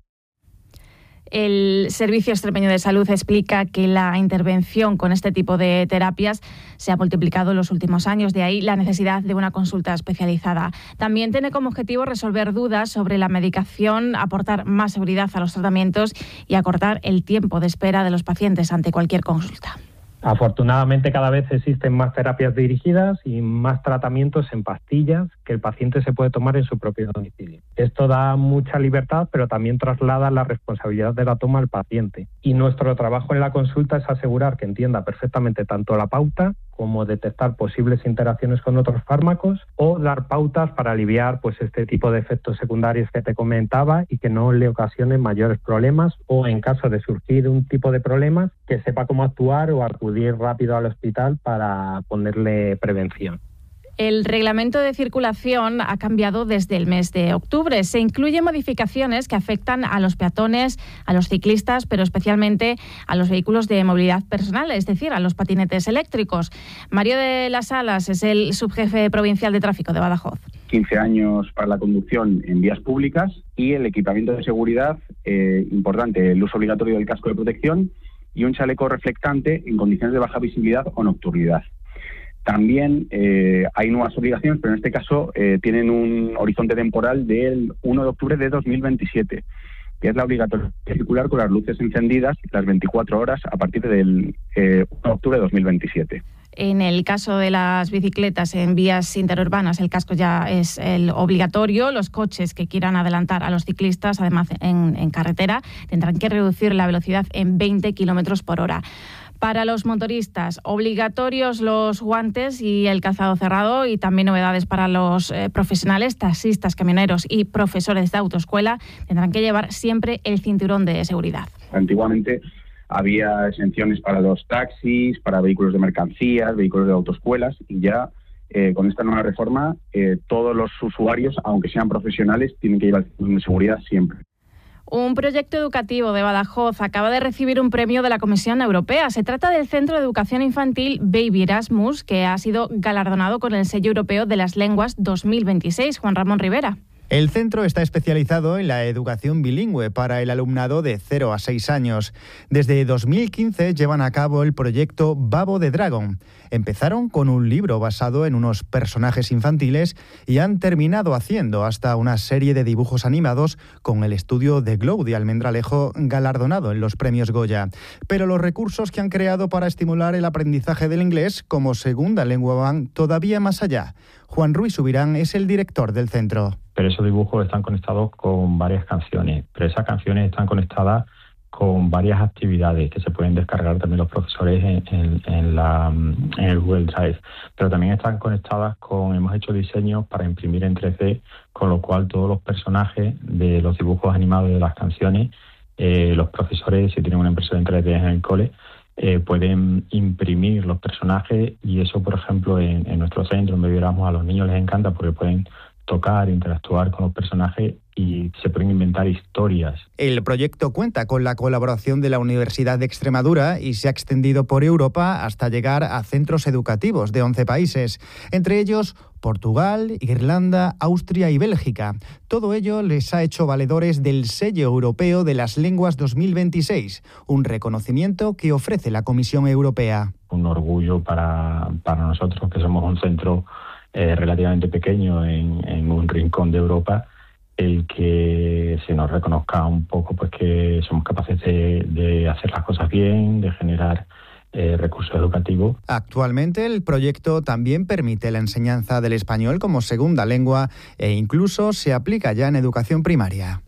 Speaker 18: El Servicio Extremeño de Salud explica que la intervención con este tipo de terapias se ha multiplicado en los últimos años, de ahí la necesidad de una consulta especializada. También tiene como objetivo resolver dudas sobre la medicación, aportar más seguridad a los tratamientos y acortar el tiempo de espera de los pacientes ante cualquier consulta.
Speaker 20: Afortunadamente cada vez existen más terapias dirigidas y más tratamientos en pastillas que el paciente se puede tomar en su propio domicilio. Esto da mucha libertad, pero también traslada la responsabilidad de la toma al paciente. Y nuestro trabajo en la consulta es asegurar que entienda perfectamente tanto la pauta como detectar posibles interacciones con otros fármacos o dar pautas para aliviar pues este tipo de efectos secundarios que te comentaba y que no le ocasionen mayores problemas, o en caso de surgir un tipo de problemas que sepa cómo actuar o acudir rápido al hospital para ponerle prevención.
Speaker 18: El reglamento de circulación ha cambiado desde el mes de octubre. Se incluyen modificaciones que afectan a los peatones, a los ciclistas, pero especialmente a los vehículos de movilidad personal, es decir, a los patinetes eléctricos. Mario de las Alas es el subjefe provincial de tráfico de Badajoz.
Speaker 21: quince años para la conducción en vías públicas y el equipamiento de seguridad, eh, importante, el uso obligatorio del casco de protección y un chaleco reflectante en condiciones de baja visibilidad o nocturnidad. También eh, hay nuevas obligaciones, pero en este caso eh, tienen un horizonte temporal del uno de octubre de dos mil veintisiete, que es la obligatoriedad de circular con las luces encendidas las veinticuatro horas a partir del eh, uno de octubre de dos mil veintisiete.
Speaker 18: En el caso de las bicicletas en vías interurbanas, el casco ya es el obligatorio. Los coches que quieran adelantar a los ciclistas, además en, en carretera, tendrán que reducir la velocidad en veinte kilómetros por hora. Para los motoristas, obligatorios los guantes y el calzado cerrado, y también novedades para los eh, profesionales, taxistas, camioneros y profesores de autoescuela tendrán que llevar siempre el cinturón de seguridad.
Speaker 21: Antiguamente había exenciones para los taxis, para vehículos de mercancías, vehículos de autoescuelas, y ya eh, con esta nueva reforma eh, todos los usuarios, aunque sean profesionales, tienen que llevar el cinturón de seguridad siempre.
Speaker 18: Un proyecto educativo de Badajoz acaba de recibir un premio de la Comisión Europea. Se trata del Centro de Educación Infantil Baby Erasmus, que ha sido galardonado con el sello europeo de las lenguas dos mil veintiséis. Juan Ramón Rivera.
Speaker 22: El centro está especializado en la educación bilingüe para el alumnado de cero a seis años. Desde dos mil quince llevan a cabo el proyecto Babo the Dragon. Empezaron con un libro basado en unos personajes infantiles y han terminado haciendo hasta una serie de dibujos animados con el estudio The Glow de Almendralejo, galardonado en los premios Goya. Pero los recursos que han creado para estimular el aprendizaje del inglés como segunda lengua van todavía más allá. Juan Ruiz Subirán es el director del centro.
Speaker 23: Pero esos dibujos están conectados con varias canciones, pero esas canciones están conectadas con varias actividades que se pueden descargar también los profesores en, en, en, la, en el Google Drive, pero también están conectadas con, hemos hecho diseños para imprimir en tres D, con lo cual todos los personajes de los dibujos animados de las canciones, eh, los profesores, si tienen una impresora en tres D en el cole, eh, pueden imprimir los personajes, y eso, por ejemplo, en, en nuestro centro, en Baby Erasmus, a los niños les encanta porque pueden tocar, interactuar con los personajes y se pueden inventar historias.
Speaker 22: El proyecto cuenta con la colaboración de la Universidad de Extremadura y se ha extendido por Europa hasta llegar a centros educativos de once países, entre ellos Portugal, Irlanda, Austria y Bélgica. Todo ello les ha hecho valedores del Sello Europeo de las Lenguas dos mil veintiséis, un reconocimiento que ofrece la Comisión Europea.
Speaker 23: Un orgullo para, para nosotros, que somos un centro eh, relativamente pequeño en, en un rincón de Europa, el que se nos reconozca un poco pues que somos capaces de, de hacer las cosas bien, de generar eh, recursos educativos.
Speaker 22: Actualmente el proyecto también permite la enseñanza del español como segunda lengua e incluso se aplica ya en educación primaria.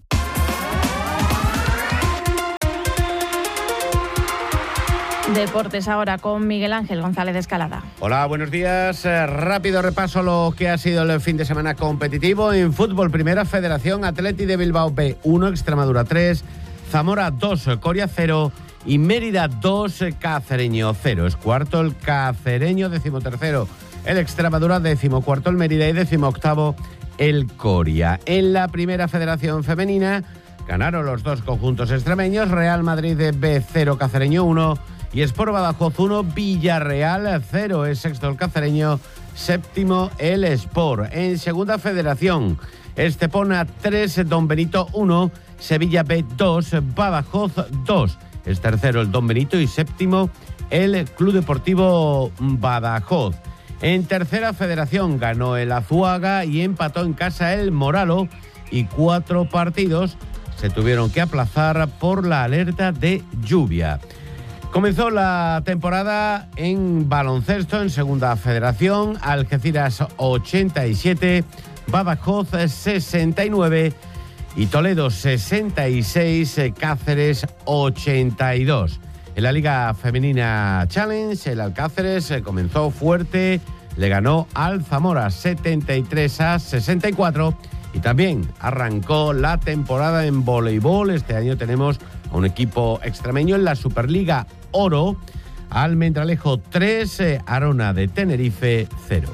Speaker 18: Deportes ahora con Miguel Ángel González de Escalada.
Speaker 1: Hola, buenos días. Eh, rápido repaso lo que ha sido el fin de semana competitivo. En fútbol, primera federación, Atleti de Bilbao B uno, Extremadura tres, Zamora dos, Coria cero y Mérida dos, Cacereño cero. Es cuarto el Cacereño, decimotercero el Extremadura, decimocuarto el Mérida y decimoctavo el Coria. En la primera federación femenina ganaron los dos conjuntos extremeños, Real Madrid B cero, Cacereño uno y Sport Badajoz uno, Villarreal cero. Es sexto el Cacereño, séptimo el Sport. En segunda federación, Estepona tres, Don Benito uno, Sevilla B dos, Badajoz dos. Es tercero el Don Benito y séptimo el Club Deportivo Badajoz. En tercera federación ganó el Azuaga y empató en casa el Moralo y cuatro partidos se tuvieron que aplazar por la alerta de lluvia. Comenzó la temporada en baloncesto en segunda federación, Algeciras ochenta y siete, Badajoz sesenta y nueve y Toledo sesenta y seis, Cáceres ochenta y dos. En la Liga Femenina Challenge, el Alcáceres comenzó fuerte, le ganó al Zamora setenta y tres a sesenta y cuatro y también arrancó la temporada en voleibol. Este año tenemos a un equipo extremeño en la Superliga Oro, Almendralejo tres, Arona de Tenerife cero.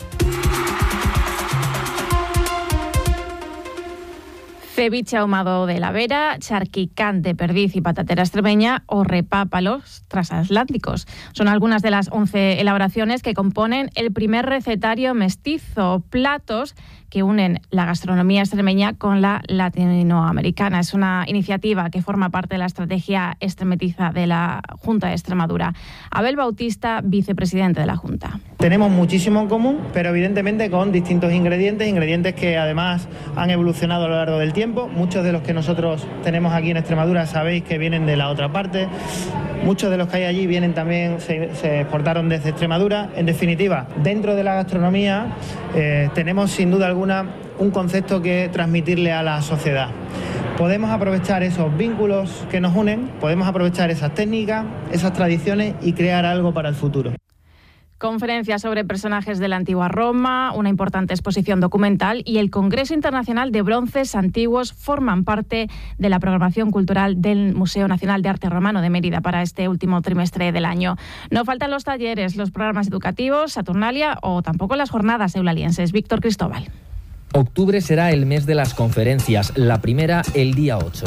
Speaker 18: Ceviche ahumado de la Vera, charquicán de perdiz y patatera extremeña o repápalos transatlánticos. Son algunas de las once elaboraciones que componen el primer recetario mestizo, platos que unen la gastronomía extremeña con la latinoamericana. Es una iniciativa que forma parte de la estrategia extremetiza de la Junta de Extremadura. Abel Bautista, vicepresidente de la Junta.
Speaker 2: Tenemos muchísimo en común, pero evidentemente con distintos ingredientes, ingredientes que además han evolucionado a lo largo del tiempo. Muchos de los que nosotros tenemos aquí en Extremadura sabéis que vienen de la otra parte. Muchos de los que hay allí vienen también, se, se exportaron desde Extremadura. En definitiva, dentro de la gastronomía eh, tenemos sin duda alguna un concepto que transmitirle a la sociedad. Podemos aprovechar esos vínculos que nos unen, podemos aprovechar esas técnicas, esas tradiciones y crear algo para el futuro.
Speaker 18: Conferencia sobre personajes de la antigua Roma, una importante exposición documental y el Congreso Internacional de Bronces Antiguos forman parte de la programación cultural del Museo Nacional de Arte Romano de Mérida para este último trimestre del año. No faltan los talleres, los programas educativos, Saturnalia o tampoco las jornadas eulalienses. Víctor Cristóbal.
Speaker 17: Octubre será el mes de las conferencias, la primera el día ocho.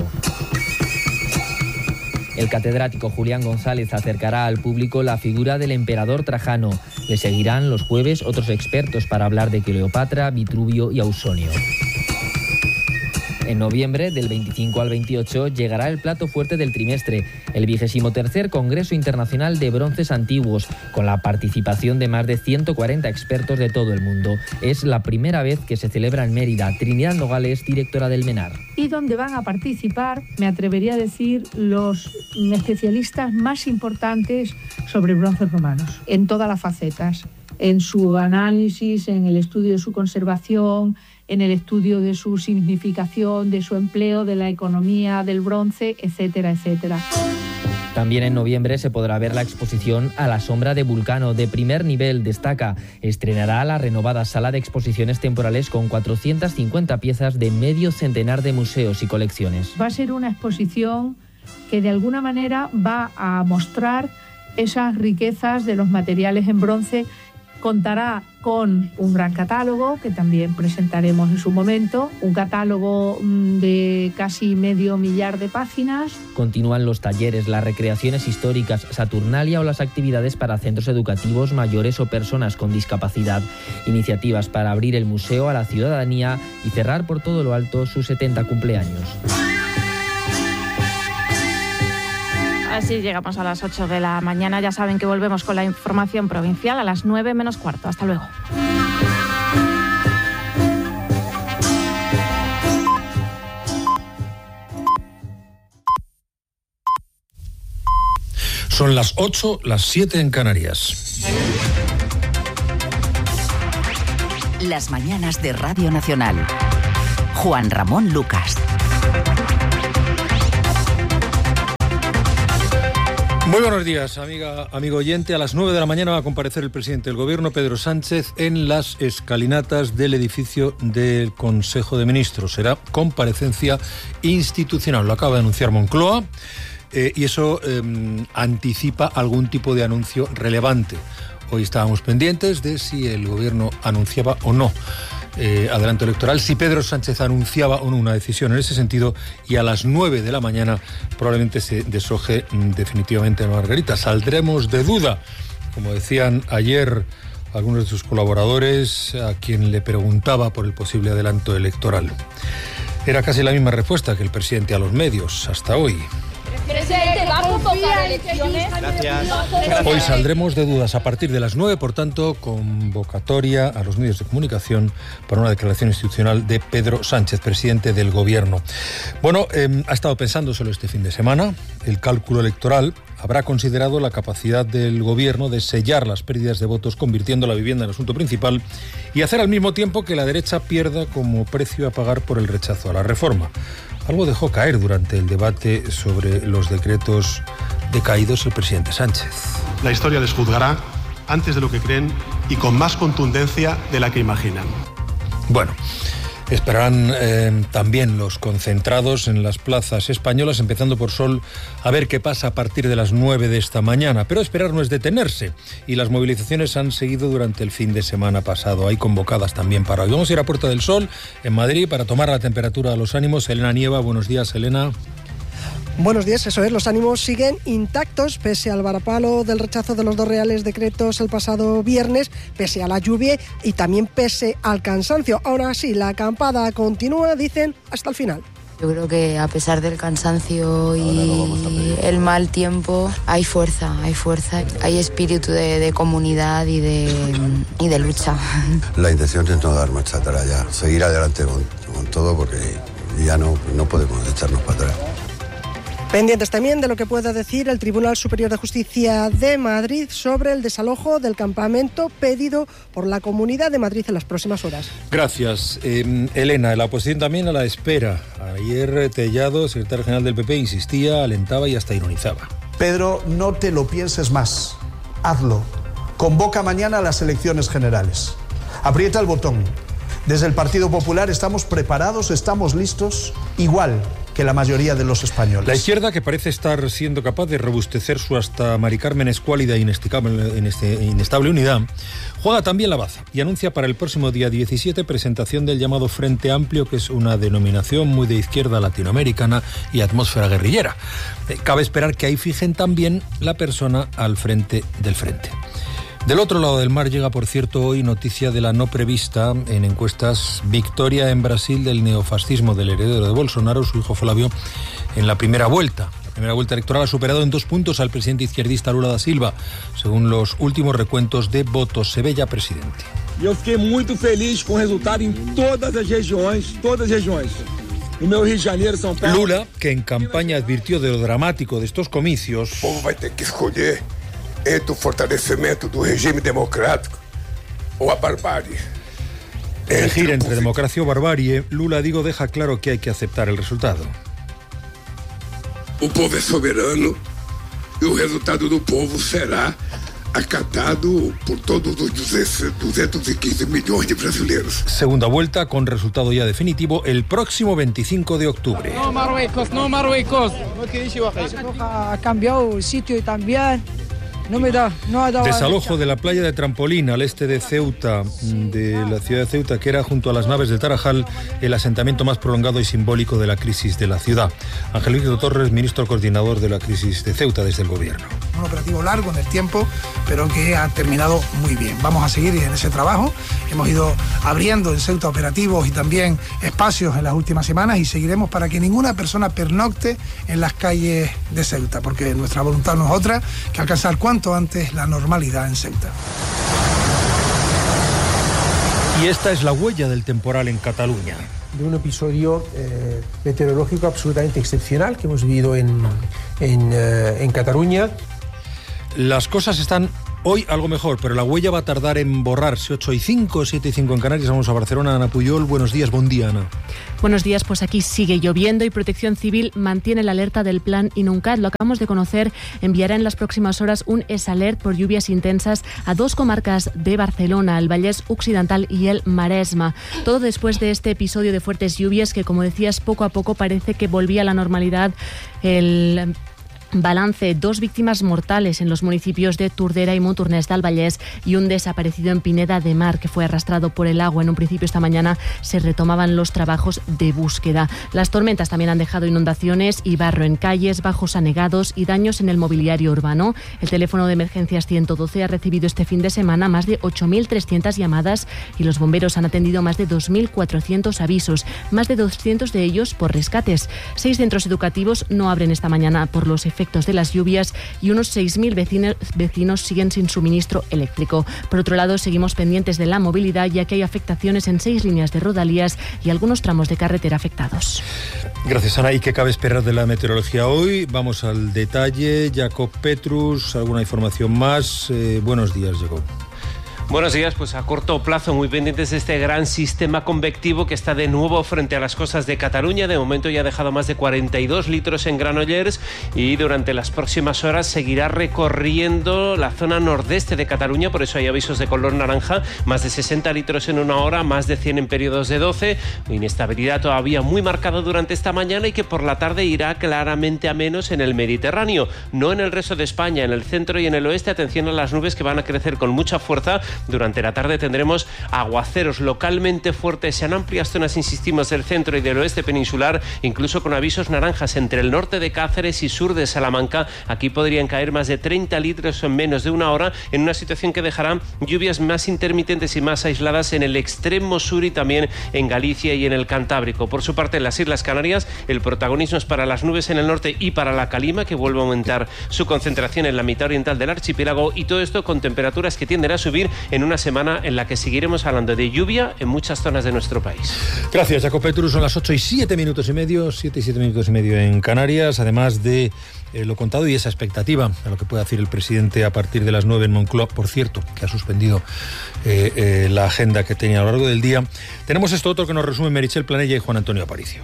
Speaker 17: El catedrático Julián González acercará al público la figura del emperador Trajano. Le seguirán los jueves otros expertos para hablar de Cleopatra, Vitruvio y Ausonio. En noviembre, del veinticinco al veintiocho, llegará el plato fuerte del trimestre, el vigésimo tercer Congreso Internacional de Bronces Antiguos, con la participación de más de ciento cuarenta expertos de todo el mundo. Es la primera vez que se celebra en Mérida. Trinidad Nogales, directora del MENAR.
Speaker 24: Y donde van a participar, me atrevería a decir, los especialistas más importantes sobre bronces romanos, en todas las facetas, en su análisis, en el estudio de su conservación, en el estudio de su significación, de su empleo, de la economía del bronce, etcétera, etcétera.
Speaker 17: También en noviembre se podrá ver la exposición A la sombra de Vulcano, de primer nivel, destaca. Estrenará la renovada sala de exposiciones temporales con cuatrocientas cincuenta piezas de medio centenar de museos y colecciones.
Speaker 24: Va a ser una exposición que de alguna manera va a mostrar esas riquezas de los materiales en bronce contará con un gran catálogo que también presentaremos en su momento, un catálogo de casi medio millar de páginas.
Speaker 17: Continúan los talleres, las recreaciones históricas, Saturnalia o las actividades para centros educativos mayores o personas con discapacidad. Iniciativas para abrir el museo a la ciudadanía y cerrar por todo lo alto sus setenta cumpleaños.
Speaker 18: Así llegamos a las ocho de la mañana. Ya saben que volvemos con la información provincial a las nueve menos cuarto. Hasta luego.
Speaker 4: Son las ocho, las siete en Canarias.
Speaker 9: Las mañanas de Radio Nacional. Juan Ramón Lucas.
Speaker 4: Muy buenos días, amiga, amigo oyente. A las nueve de la mañana va a comparecer el presidente del Gobierno, Pedro Sánchez, en las escalinatas del edificio del Consejo de Ministros. Será comparecencia institucional. Lo acaba de anunciar Moncloa eh, y eso eh, anticipa algún tipo de anuncio relevante. Hoy estábamos pendientes de si el Gobierno anunciaba o no Eh, adelanto electoral, si Pedro Sánchez anunciaba o no una decisión en ese sentido, y a las nueve de la mañana probablemente se deshoje mm, definitivamente la Margarita. Saldremos de duda, como decían ayer algunos de sus colaboradores a quien le preguntaba por el posible adelanto electoral. Era casi la misma respuesta que el presidente a los medios hasta hoy.
Speaker 3: Presidente, ¿va a convocar elecciones?
Speaker 4: Gracias. Hoy saldremos de dudas a partir de las nueve, por tanto, convocatoria a los medios de comunicación para una declaración institucional de Pedro Sánchez, presidente del Gobierno. Bueno, eh, ha estado pensándoselo este fin de semana. El cálculo electoral habrá considerado la capacidad del Gobierno de sellar las pérdidas de votos, convirtiendo la vivienda en asunto principal, y hacer al mismo tiempo que la derecha pierda como precio a pagar por el rechazo a la reforma. Algo dejó caer durante el debate sobre los decretos decaídos el presidente Sánchez.
Speaker 5: La historia les juzgará antes de lo que creen y con más contundencia de la que imaginan.
Speaker 4: Bueno, esperarán eh, también los concentrados en las plazas españolas, empezando por Sol, a ver qué pasa a partir de las nueve de esta mañana. Pero esperar no es detenerse, y las movilizaciones han seguido durante el fin de semana pasado. Hay convocadas también para hoy. Vamos a ir a Puerta del Sol, en Madrid, para tomar la temperatura a los ánimos. Elena Nieva, buenos días, Elena.
Speaker 6: Buenos días, eso es, los ánimos siguen intactos pese al varapalo del rechazo de los dos reales decretos el pasado viernes, pese a la lluvia y también pese al cansancio. Ahora sí, la acampada continúa, dicen, hasta el final.
Speaker 7: Yo creo que a pesar del cansancio y el mal tiempo, hay fuerza, hay fuerza, hay espíritu de, de comunidad y de, y de lucha.
Speaker 25: La intención es no dar marcha atrás ya, seguir adelante con, con todo, porque ya no, no podemos echarnos para atrás.
Speaker 6: Pendientes también de lo que pueda decir el Tribunal Superior de Justicia de Madrid sobre el desalojo del campamento pedido por la Comunidad de Madrid en las próximas horas.
Speaker 4: Gracias, eh, Elena. La oposición también a la espera. Ayer Tellado, secretario general del P P, insistía, alentaba y hasta ironizaba.
Speaker 26: Pedro, no te lo pienses más. Hazlo. Convoca mañana a las elecciones generales. Aprieta el botón. Desde el Partido Popular estamos preparados, estamos listos, igual que la mayoría de los españoles.
Speaker 4: La izquierda, que parece estar siendo capaz de robustecer su hasta Mari Carmen escuálida e inestable unidad, juega también la baza y anuncia para el próximo día diecisiete presentación del llamado Frente Amplio, que es una denominación muy de izquierda latinoamericana y atmósfera guerrillera. Cabe esperar que ahí fijen también la persona al frente del frente. Del otro lado del mar llega, por cierto, hoy noticia de la no prevista en encuestas victoria en Brasil del neofascismo del heredero de Bolsonaro, su hijo Flávio, en la primera vuelta. La primera vuelta electoral ha superado en dos puntos al presidente izquierdista Lula da Silva, según los últimos recuentos de votos. Se ve ya presidente.
Speaker 27: Eu fiquei muito feliz com o resultado em todas as regiões, todas as regiões. No meu Rio de Janeiro, São Paulo.
Speaker 4: Lula, que en campaña advirtió de lo dramático de estos comicios.
Speaker 28: O povo vai ter que escolher entre o fortalecimento do regime democrático o a barbárie.
Speaker 4: Elegir entre democracia o barbarie, Lula, digo, deja claro que hay que aceptar el resultado.
Speaker 28: O povo é soberano e o resultado do povo será acatado por todos os doscientos quince millones de brasileños.
Speaker 4: Segunda vuelta con resultado ya definitivo el próximo veinticinco de octubre.
Speaker 29: No Marruecos, no Marruecos.
Speaker 30: Ha cambiado el sitio y también
Speaker 8: No me da, no ha dado.
Speaker 4: Desalojo de la playa de Trampolín al este de Ceuta, de la ciudad de Ceuta, que era junto a las naves de Tarajal el asentamiento más prolongado y simbólico de la crisis de la ciudad. Ángel Víctor Torres, ministro coordinador de la crisis de Ceuta desde el gobierno.
Speaker 10: Un operativo largo en el tiempo, pero que ha terminado muy bien. Vamos a seguir en ese trabajo. Hemos ido abriendo en Ceuta operativos y también espacios en las últimas semanas y seguiremos para que ninguna persona pernocte en las calles de Ceuta, porque nuestra voluntad no es otra que alcanzar cuanto antes la normalidad en Ceuta.
Speaker 4: Y esta es la huella del temporal en Cataluña.
Speaker 11: De un episodio eh, meteorológico absolutamente excepcional que hemos vivido en, en, eh, en Cataluña.
Speaker 4: Las cosas están hoy algo mejor, pero la huella va a tardar en borrarse. ocho y cinco, siete y cinco en Canarias. Vamos a Barcelona. Ana Puyol, buenos días. Buen día, Ana.
Speaker 12: Buenos días, pues aquí sigue lloviendo y Protección Civil mantiene la alerta del plan Inuncat. Lo acabamos de conocer, enviará en las próximas horas un S-Alert por lluvias intensas a dos comarcas de Barcelona, el Vallès Occidental y el Maresma. Todo después de este episodio de fuertes lluvias que, como decías, poco a poco parece que volvía a la normalidad. El balance: dos víctimas mortales en los municipios de Tordera y Montornès del Vallès y un desaparecido en Pineda de Mar que fue arrastrado por el agua. En un principio esta mañana se retomaban los trabajos de búsqueda. Las tormentas también han dejado inundaciones y barro en calles, bajos anegados y daños en el mobiliario urbano. El teléfono de emergencias ciento doce ha recibido este fin de semana más de ocho mil trescientas llamadas y los bomberos han atendido más de dos mil cuatrocientos avisos, más de doscientos de ellos por rescates. Seis centros educativos no abren esta mañana por los efectos de las lluvias y unos seis mil vecinos, vecinos siguen sin suministro eléctrico. Por otro lado, seguimos pendientes de la movilidad, ya que hay afectaciones en seis líneas de rodalías y algunos tramos de carretera afectados.
Speaker 4: Gracias, Ana. ¿Y qué cabe esperar de la meteorología hoy? Vamos al detalle. Jacob Petrus, ¿alguna información más? Eh, buenos días, Jacob.
Speaker 13: Buenos días, pues a corto plazo muy pendientes de este gran sistema convectivo que está de nuevo frente a las costas de Cataluña. De momento ya ha dejado más de cuarenta y dos litros en Granollers y durante las próximas horas seguirá recorriendo la zona nordeste de Cataluña, por eso hay avisos de color naranja, más de sesenta litros en una hora, más de cien en periodos de doce, inestabilidad todavía muy marcada durante esta mañana y que por la tarde irá claramente a menos en el Mediterráneo, no en el resto de España, en el centro y en el oeste. Atención a las nubes que van a crecer con mucha fuerza. Durante la tarde tendremos aguaceros localmente fuertes en amplias zonas, insistimos, del centro y del oeste peninsular, incluso con avisos naranjas entre el norte de Cáceres y sur de Salamanca. Aquí podrían caer más de treinta litros en menos de una hora, en una situación que dejará lluvias más intermitentes y más aisladas en el extremo sur y también en Galicia y en el Cantábrico. Por su parte, en las Islas Canarias, el protagonismo es para las nubes en el norte y para la calima, que vuelve a aumentar su concentración en la mitad oriental del archipiélago, y todo esto con temperaturas que tienden a subir en una semana en la que seguiremos hablando de lluvia en muchas zonas de nuestro país.
Speaker 4: Gracias, Jacob Petrus. Son las ocho y siete minutos y medio, siete y siete minutos y medio en Canarias, además de eh, lo contado y esa expectativa a lo que puede hacer el presidente a partir de las nueve en Moncloa, por cierto, que ha suspendido eh, eh, la agenda que tenía a lo largo del día. Tenemos esto otro que nos resume Meritxell Planella y Juan Antonio Aparicio.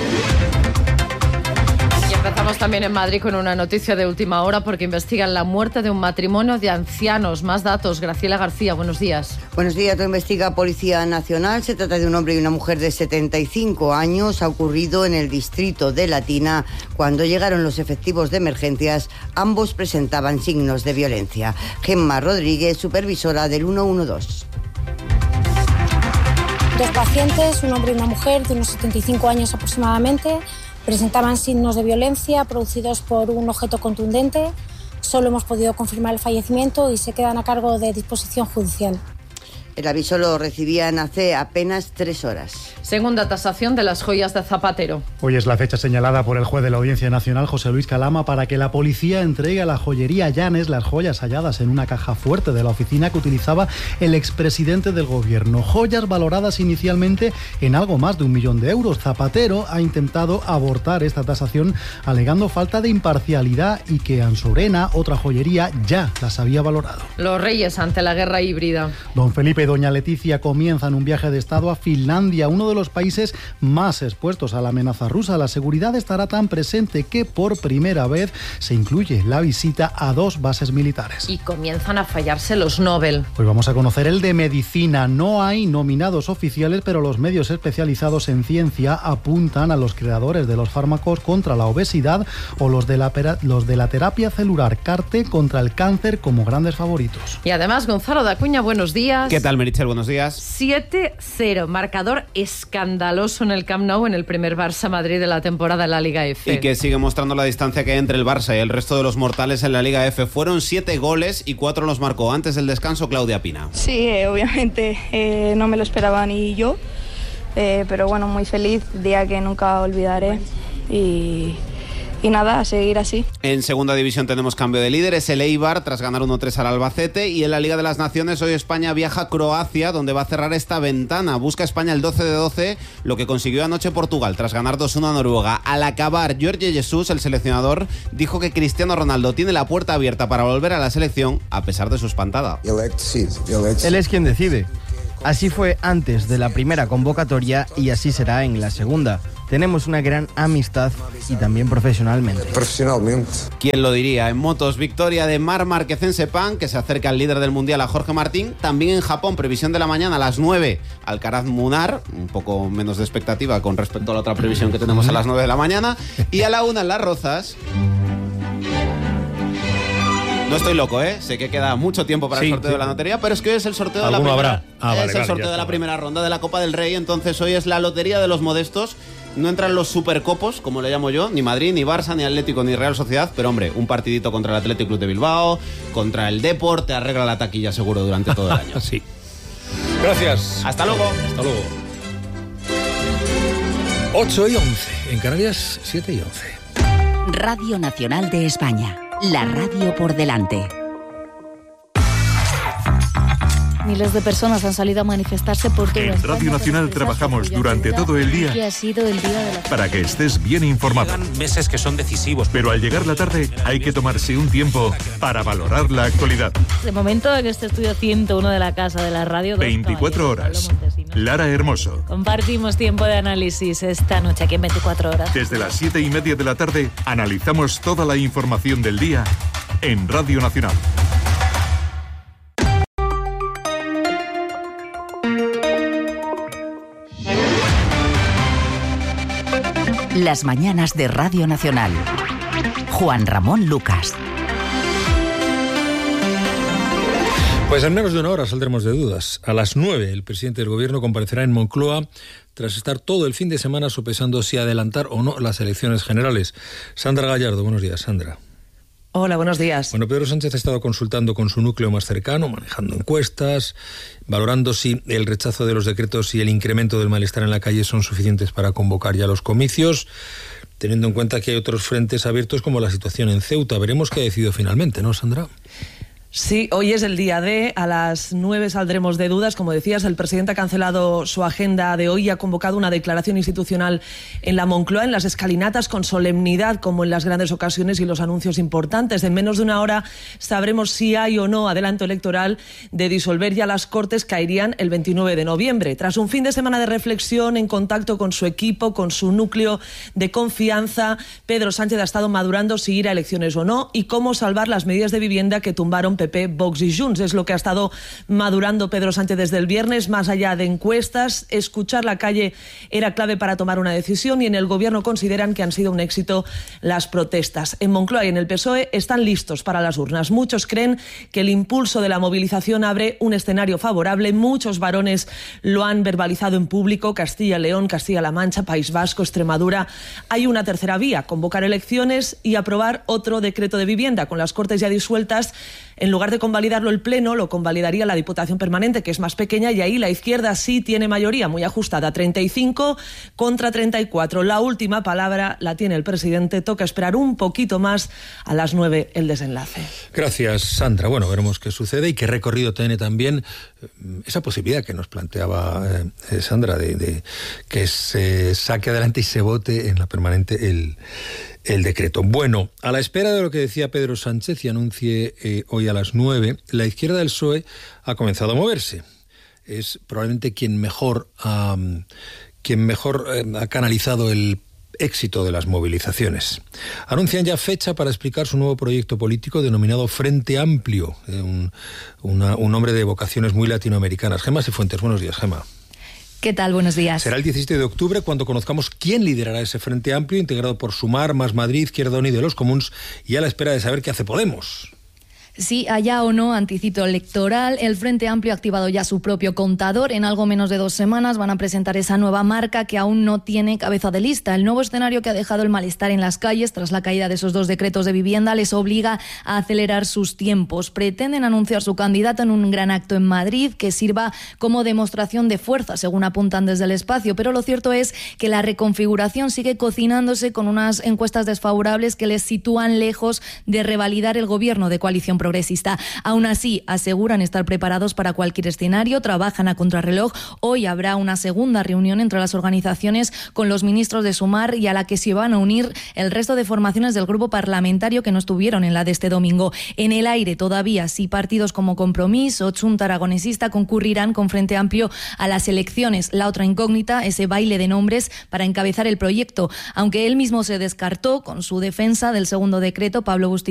Speaker 14: Empezamos también en Madrid con una noticia de última hora porque investigan la muerte de un matrimonio de ancianos. Más datos. Graciela García, buenos días.
Speaker 15: Buenos días, lo investiga Policía Nacional. Se trata de un hombre y una mujer de setenta y cinco años. Ha ocurrido en el distrito de Latina. Cuando llegaron los efectivos de emergencias, ambos presentaban signos de violencia. Gemma Rodríguez, supervisora del ciento doce.
Speaker 16: Dos pacientes, un hombre y una mujer de unos setenta y cinco años aproximadamente, presentaban signos de violencia producidos por un objeto contundente. Solo hemos podido confirmar el fallecimiento y se quedan a cargo de disposición judicial.
Speaker 15: El aviso lo recibían hace apenas tres horas.
Speaker 14: Segunda tasación de las joyas de Zapatero.
Speaker 29: Hoy es la fecha señalada por el juez de la Audiencia Nacional, José Luis Calama, para que la policía entregue a la joyería Llanes las joyas halladas en una caja fuerte de la oficina que utilizaba el expresidente del gobierno. Joyas valoradas inicialmente en algo más de un millón de euros. Zapatero ha intentado abortar esta tasación alegando falta de imparcialidad y que Ansorena, otra joyería, ya las había valorado.
Speaker 14: Los Reyes ante la guerra híbrida.
Speaker 29: Don Felipe Pepe, doña Leticia comienzan un viaje de Estado a Finlandia, uno de los países más expuestos a la amenaza rusa. La seguridad estará tan presente que por primera vez se incluye la visita a dos bases militares.
Speaker 14: Y comienzan a fallarse los Nobel.
Speaker 29: Pues vamos a conocer el de medicina. No hay nominados oficiales, pero los medios especializados en ciencia apuntan a los creadores de los fármacos contra la obesidad o los de la, los de la terapia celular CAR-T contra el cáncer como grandes favoritos.
Speaker 14: Y además, Gonzalo de Acuña, buenos días.
Speaker 1: ¿Qué tal, Meritxell? Buenos días.
Speaker 14: siete cero, marcador escandaloso en el Camp Nou en el primer Barça-Madrid de la temporada en la Liga F.
Speaker 1: Y que sigue mostrando la distancia que hay entre el Barça y el resto de los mortales en la Liga F. Fueron siete goles y cuatro los marcó antes del descanso Claudia Pina.
Speaker 2: Sí, eh, obviamente eh, no me lo esperaba ni yo, eh, pero bueno, muy feliz, día que nunca olvidaré y... Y nada, a seguir así.
Speaker 1: En segunda división tenemos cambio de líder, es el Eibar tras ganar uno tres al Albacete, y en la Liga de las Naciones hoy España viaja a Croacia, donde va a cerrar esta ventana. Busca España el doce de doce, lo que consiguió anoche Portugal tras ganar dos uno a Noruega. Al acabar, Jorge Jesús, el seleccionador, dijo que Cristiano Ronaldo tiene la puerta abierta para volver a la selección a pesar de su espantada.
Speaker 8: Él es quien decide. Así fue antes de la primera convocatoria y así será en la segunda. Tenemos una gran amistad y también profesionalmente.
Speaker 1: Profesionalmente. ¿Quién lo diría? En motos, victoria de Marc Márquez en Sepang, que se acerca al líder del mundial, a Jorge Martín. También en Japón, previsión de la mañana a las nueve, Alcaraz Munar, un poco menos de expectativa con respecto a la otra previsión que tenemos a las nueve de la mañana. Y a la una en Las Rozas. No estoy loco, ¿eh? Sé que queda mucho tiempo para sí, el sorteo sí. de la lotería, pero es que hoy es el sorteo de la primera,
Speaker 4: habrá? Ah, vale,
Speaker 1: es el
Speaker 4: vale,
Speaker 1: sorteo de la
Speaker 4: está.
Speaker 1: primera ronda de la Copa del Rey. Entonces hoy es la lotería de los modestos. No entran los supercopos, como le llamo yo, ni Madrid, ni Barça, ni Atlético, ni Real Sociedad, pero hombre, un partidito contra el Athletic Club de Bilbao, contra el Depor, te arregla la taquilla seguro durante todo el año.
Speaker 4: Sí. Gracias.
Speaker 1: Hasta luego.
Speaker 4: Hasta luego. ocho y once. En Canarias, siete y once.
Speaker 9: Radio Nacional de España. La radio por delante.
Speaker 19: Miles de personas han salido a manifestarse por todo
Speaker 20: En Radio Nacional trabajamos durante todo el día
Speaker 19: que ha sido el día de la...
Speaker 20: para que estés bien informado.
Speaker 21: Llegan meses que son decisivos.
Speaker 20: Pero al llegar la tarde hay que tomarse un tiempo para valorar la actualidad.
Speaker 19: De momento en este estudio ciento uno de la Casa de la Radio...
Speaker 20: veinticuatro horas. Lara Hermoso.
Speaker 19: Compartimos tiempo de análisis esta noche aquí en veinticuatro horas.
Speaker 20: Desde las siete y media de la tarde analizamos toda la información del día en Radio Nacional.
Speaker 9: Las mañanas de Radio Nacional. Juan Ramón Lucas.
Speaker 4: Pues en menos de una hora saldremos de dudas. A las nueve el presidente del gobierno comparecerá en Moncloa tras estar todo el fin de semana sopesando si adelantar o no las elecciones generales. Sandra Gallardo, buenos días, Sandra.
Speaker 22: Hola, buenos días.
Speaker 4: Bueno, Pedro Sánchez ha estado consultando con su núcleo más cercano, manejando encuestas, valorando si el rechazo de los decretos y el incremento del malestar en la calle son suficientes para convocar ya los comicios, teniendo en cuenta que hay otros frentes abiertos como la situación en Ceuta. Veremos qué ha decidido finalmente, ¿no, Sandra?
Speaker 22: Sí, hoy es el día D, a las nueve saldremos de dudas. Como decías, el presidente ha cancelado su agenda de hoy y ha convocado una declaración institucional en la Moncloa, en las escalinatas, con solemnidad, como en las grandes ocasiones y los anuncios importantes. En menos de una hora sabremos si hay o no adelanto electoral. De disolver ya las Cortes, caerían el veintinueve de noviembre. Tras un fin de semana de reflexión, en contacto con su equipo, con su núcleo de confianza, Pedro Sánchez ha estado madurando si ir a elecciones o no y cómo salvar las medidas de vivienda que tumbaron P P, Vox y Junts. Es lo que ha estado madurando Pedro Sánchez desde el viernes. Más allá de encuestas, escuchar la calle era clave para tomar una decisión y en el gobierno consideran que han sido un éxito las protestas. En Moncloa y en el P S O E están listos para las urnas. Muchos creen que el impulso de la movilización abre un escenario favorable. Muchos varones lo han verbalizado en público. Castilla, León, Castilla-La Mancha, País Vasco, Extremadura. Hay una tercera vía: convocar elecciones y aprobar otro decreto de vivienda. Con las Cortes ya disueltas, en lugar de convalidarlo el Pleno, lo convalidaría la Diputación Permanente, que es más pequeña, y ahí la izquierda sí tiene mayoría muy ajustada, treinta y cinco contra treinta y cuatro. La última palabra la tiene el presidente. Toca esperar un poquito más. A las nueve el desenlace.
Speaker 4: Gracias, Sandra. Bueno, veremos qué sucede y qué recorrido tiene también esa posibilidad que nos planteaba eh, Sandra de, de que se saque adelante y se vote en la Permanente el el decreto. Bueno, a la espera de lo que decía Pedro Sánchez y anuncie eh, hoy a las nueve, la izquierda del P S O E ha comenzado a moverse. es probablemente quien mejor, um, quien mejor eh, ha canalizado el éxito de las movilizaciones. Anuncian ya fecha para explicar su nuevo proyecto político denominado Frente Amplio, eh, un, una, un nombre de vocaciones muy latinoamericanas. Gema Sifuentes, buenos días, Gema.
Speaker 3: ¿Qué tal? Buenos días.
Speaker 4: Será el diecisiete de octubre cuando conozcamos quién liderará ese Frente Amplio, integrado por Sumar, Más Madrid, Izquierda Unida y los Comuns, y a la espera de saber qué hace Podemos.
Speaker 3: Sí, haya o no anticiclo electoral, el Frente Amplio ha activado ya su propio contador. En algo menos de dos semanas van a presentar esa nueva marca que aún no tiene cabeza de lista. El nuevo escenario que ha dejado el malestar en las calles tras la caída de esos dos decretos de vivienda les obliga a acelerar sus tiempos. Pretenden anunciar su candidato en un gran acto en Madrid que sirva como demostración de fuerza, según apuntan desde el espacio. Pero lo cierto es que la reconfiguración sigue cocinándose con unas encuestas desfavorables que les sitúan lejos de revalidar el gobierno de coalición progresista. Aún así, aseguran estar preparados para cualquier escenario, trabajan a contrarreloj. Hoy habrá una segunda reunión entre las organizaciones con los ministros de Sumar y a la que se van a unir el resto de formaciones del grupo parlamentario que no estuvieron en la de este domingo. En el aire todavía, si partidos como Compromís o Junta Aragonesista concurrirán con Frente Amplio a las elecciones. La otra incógnita, ese baile de nombres para encabezar el proyecto. Aunque él mismo se descartó con su defensa del segundo decreto, Pablo Bustillo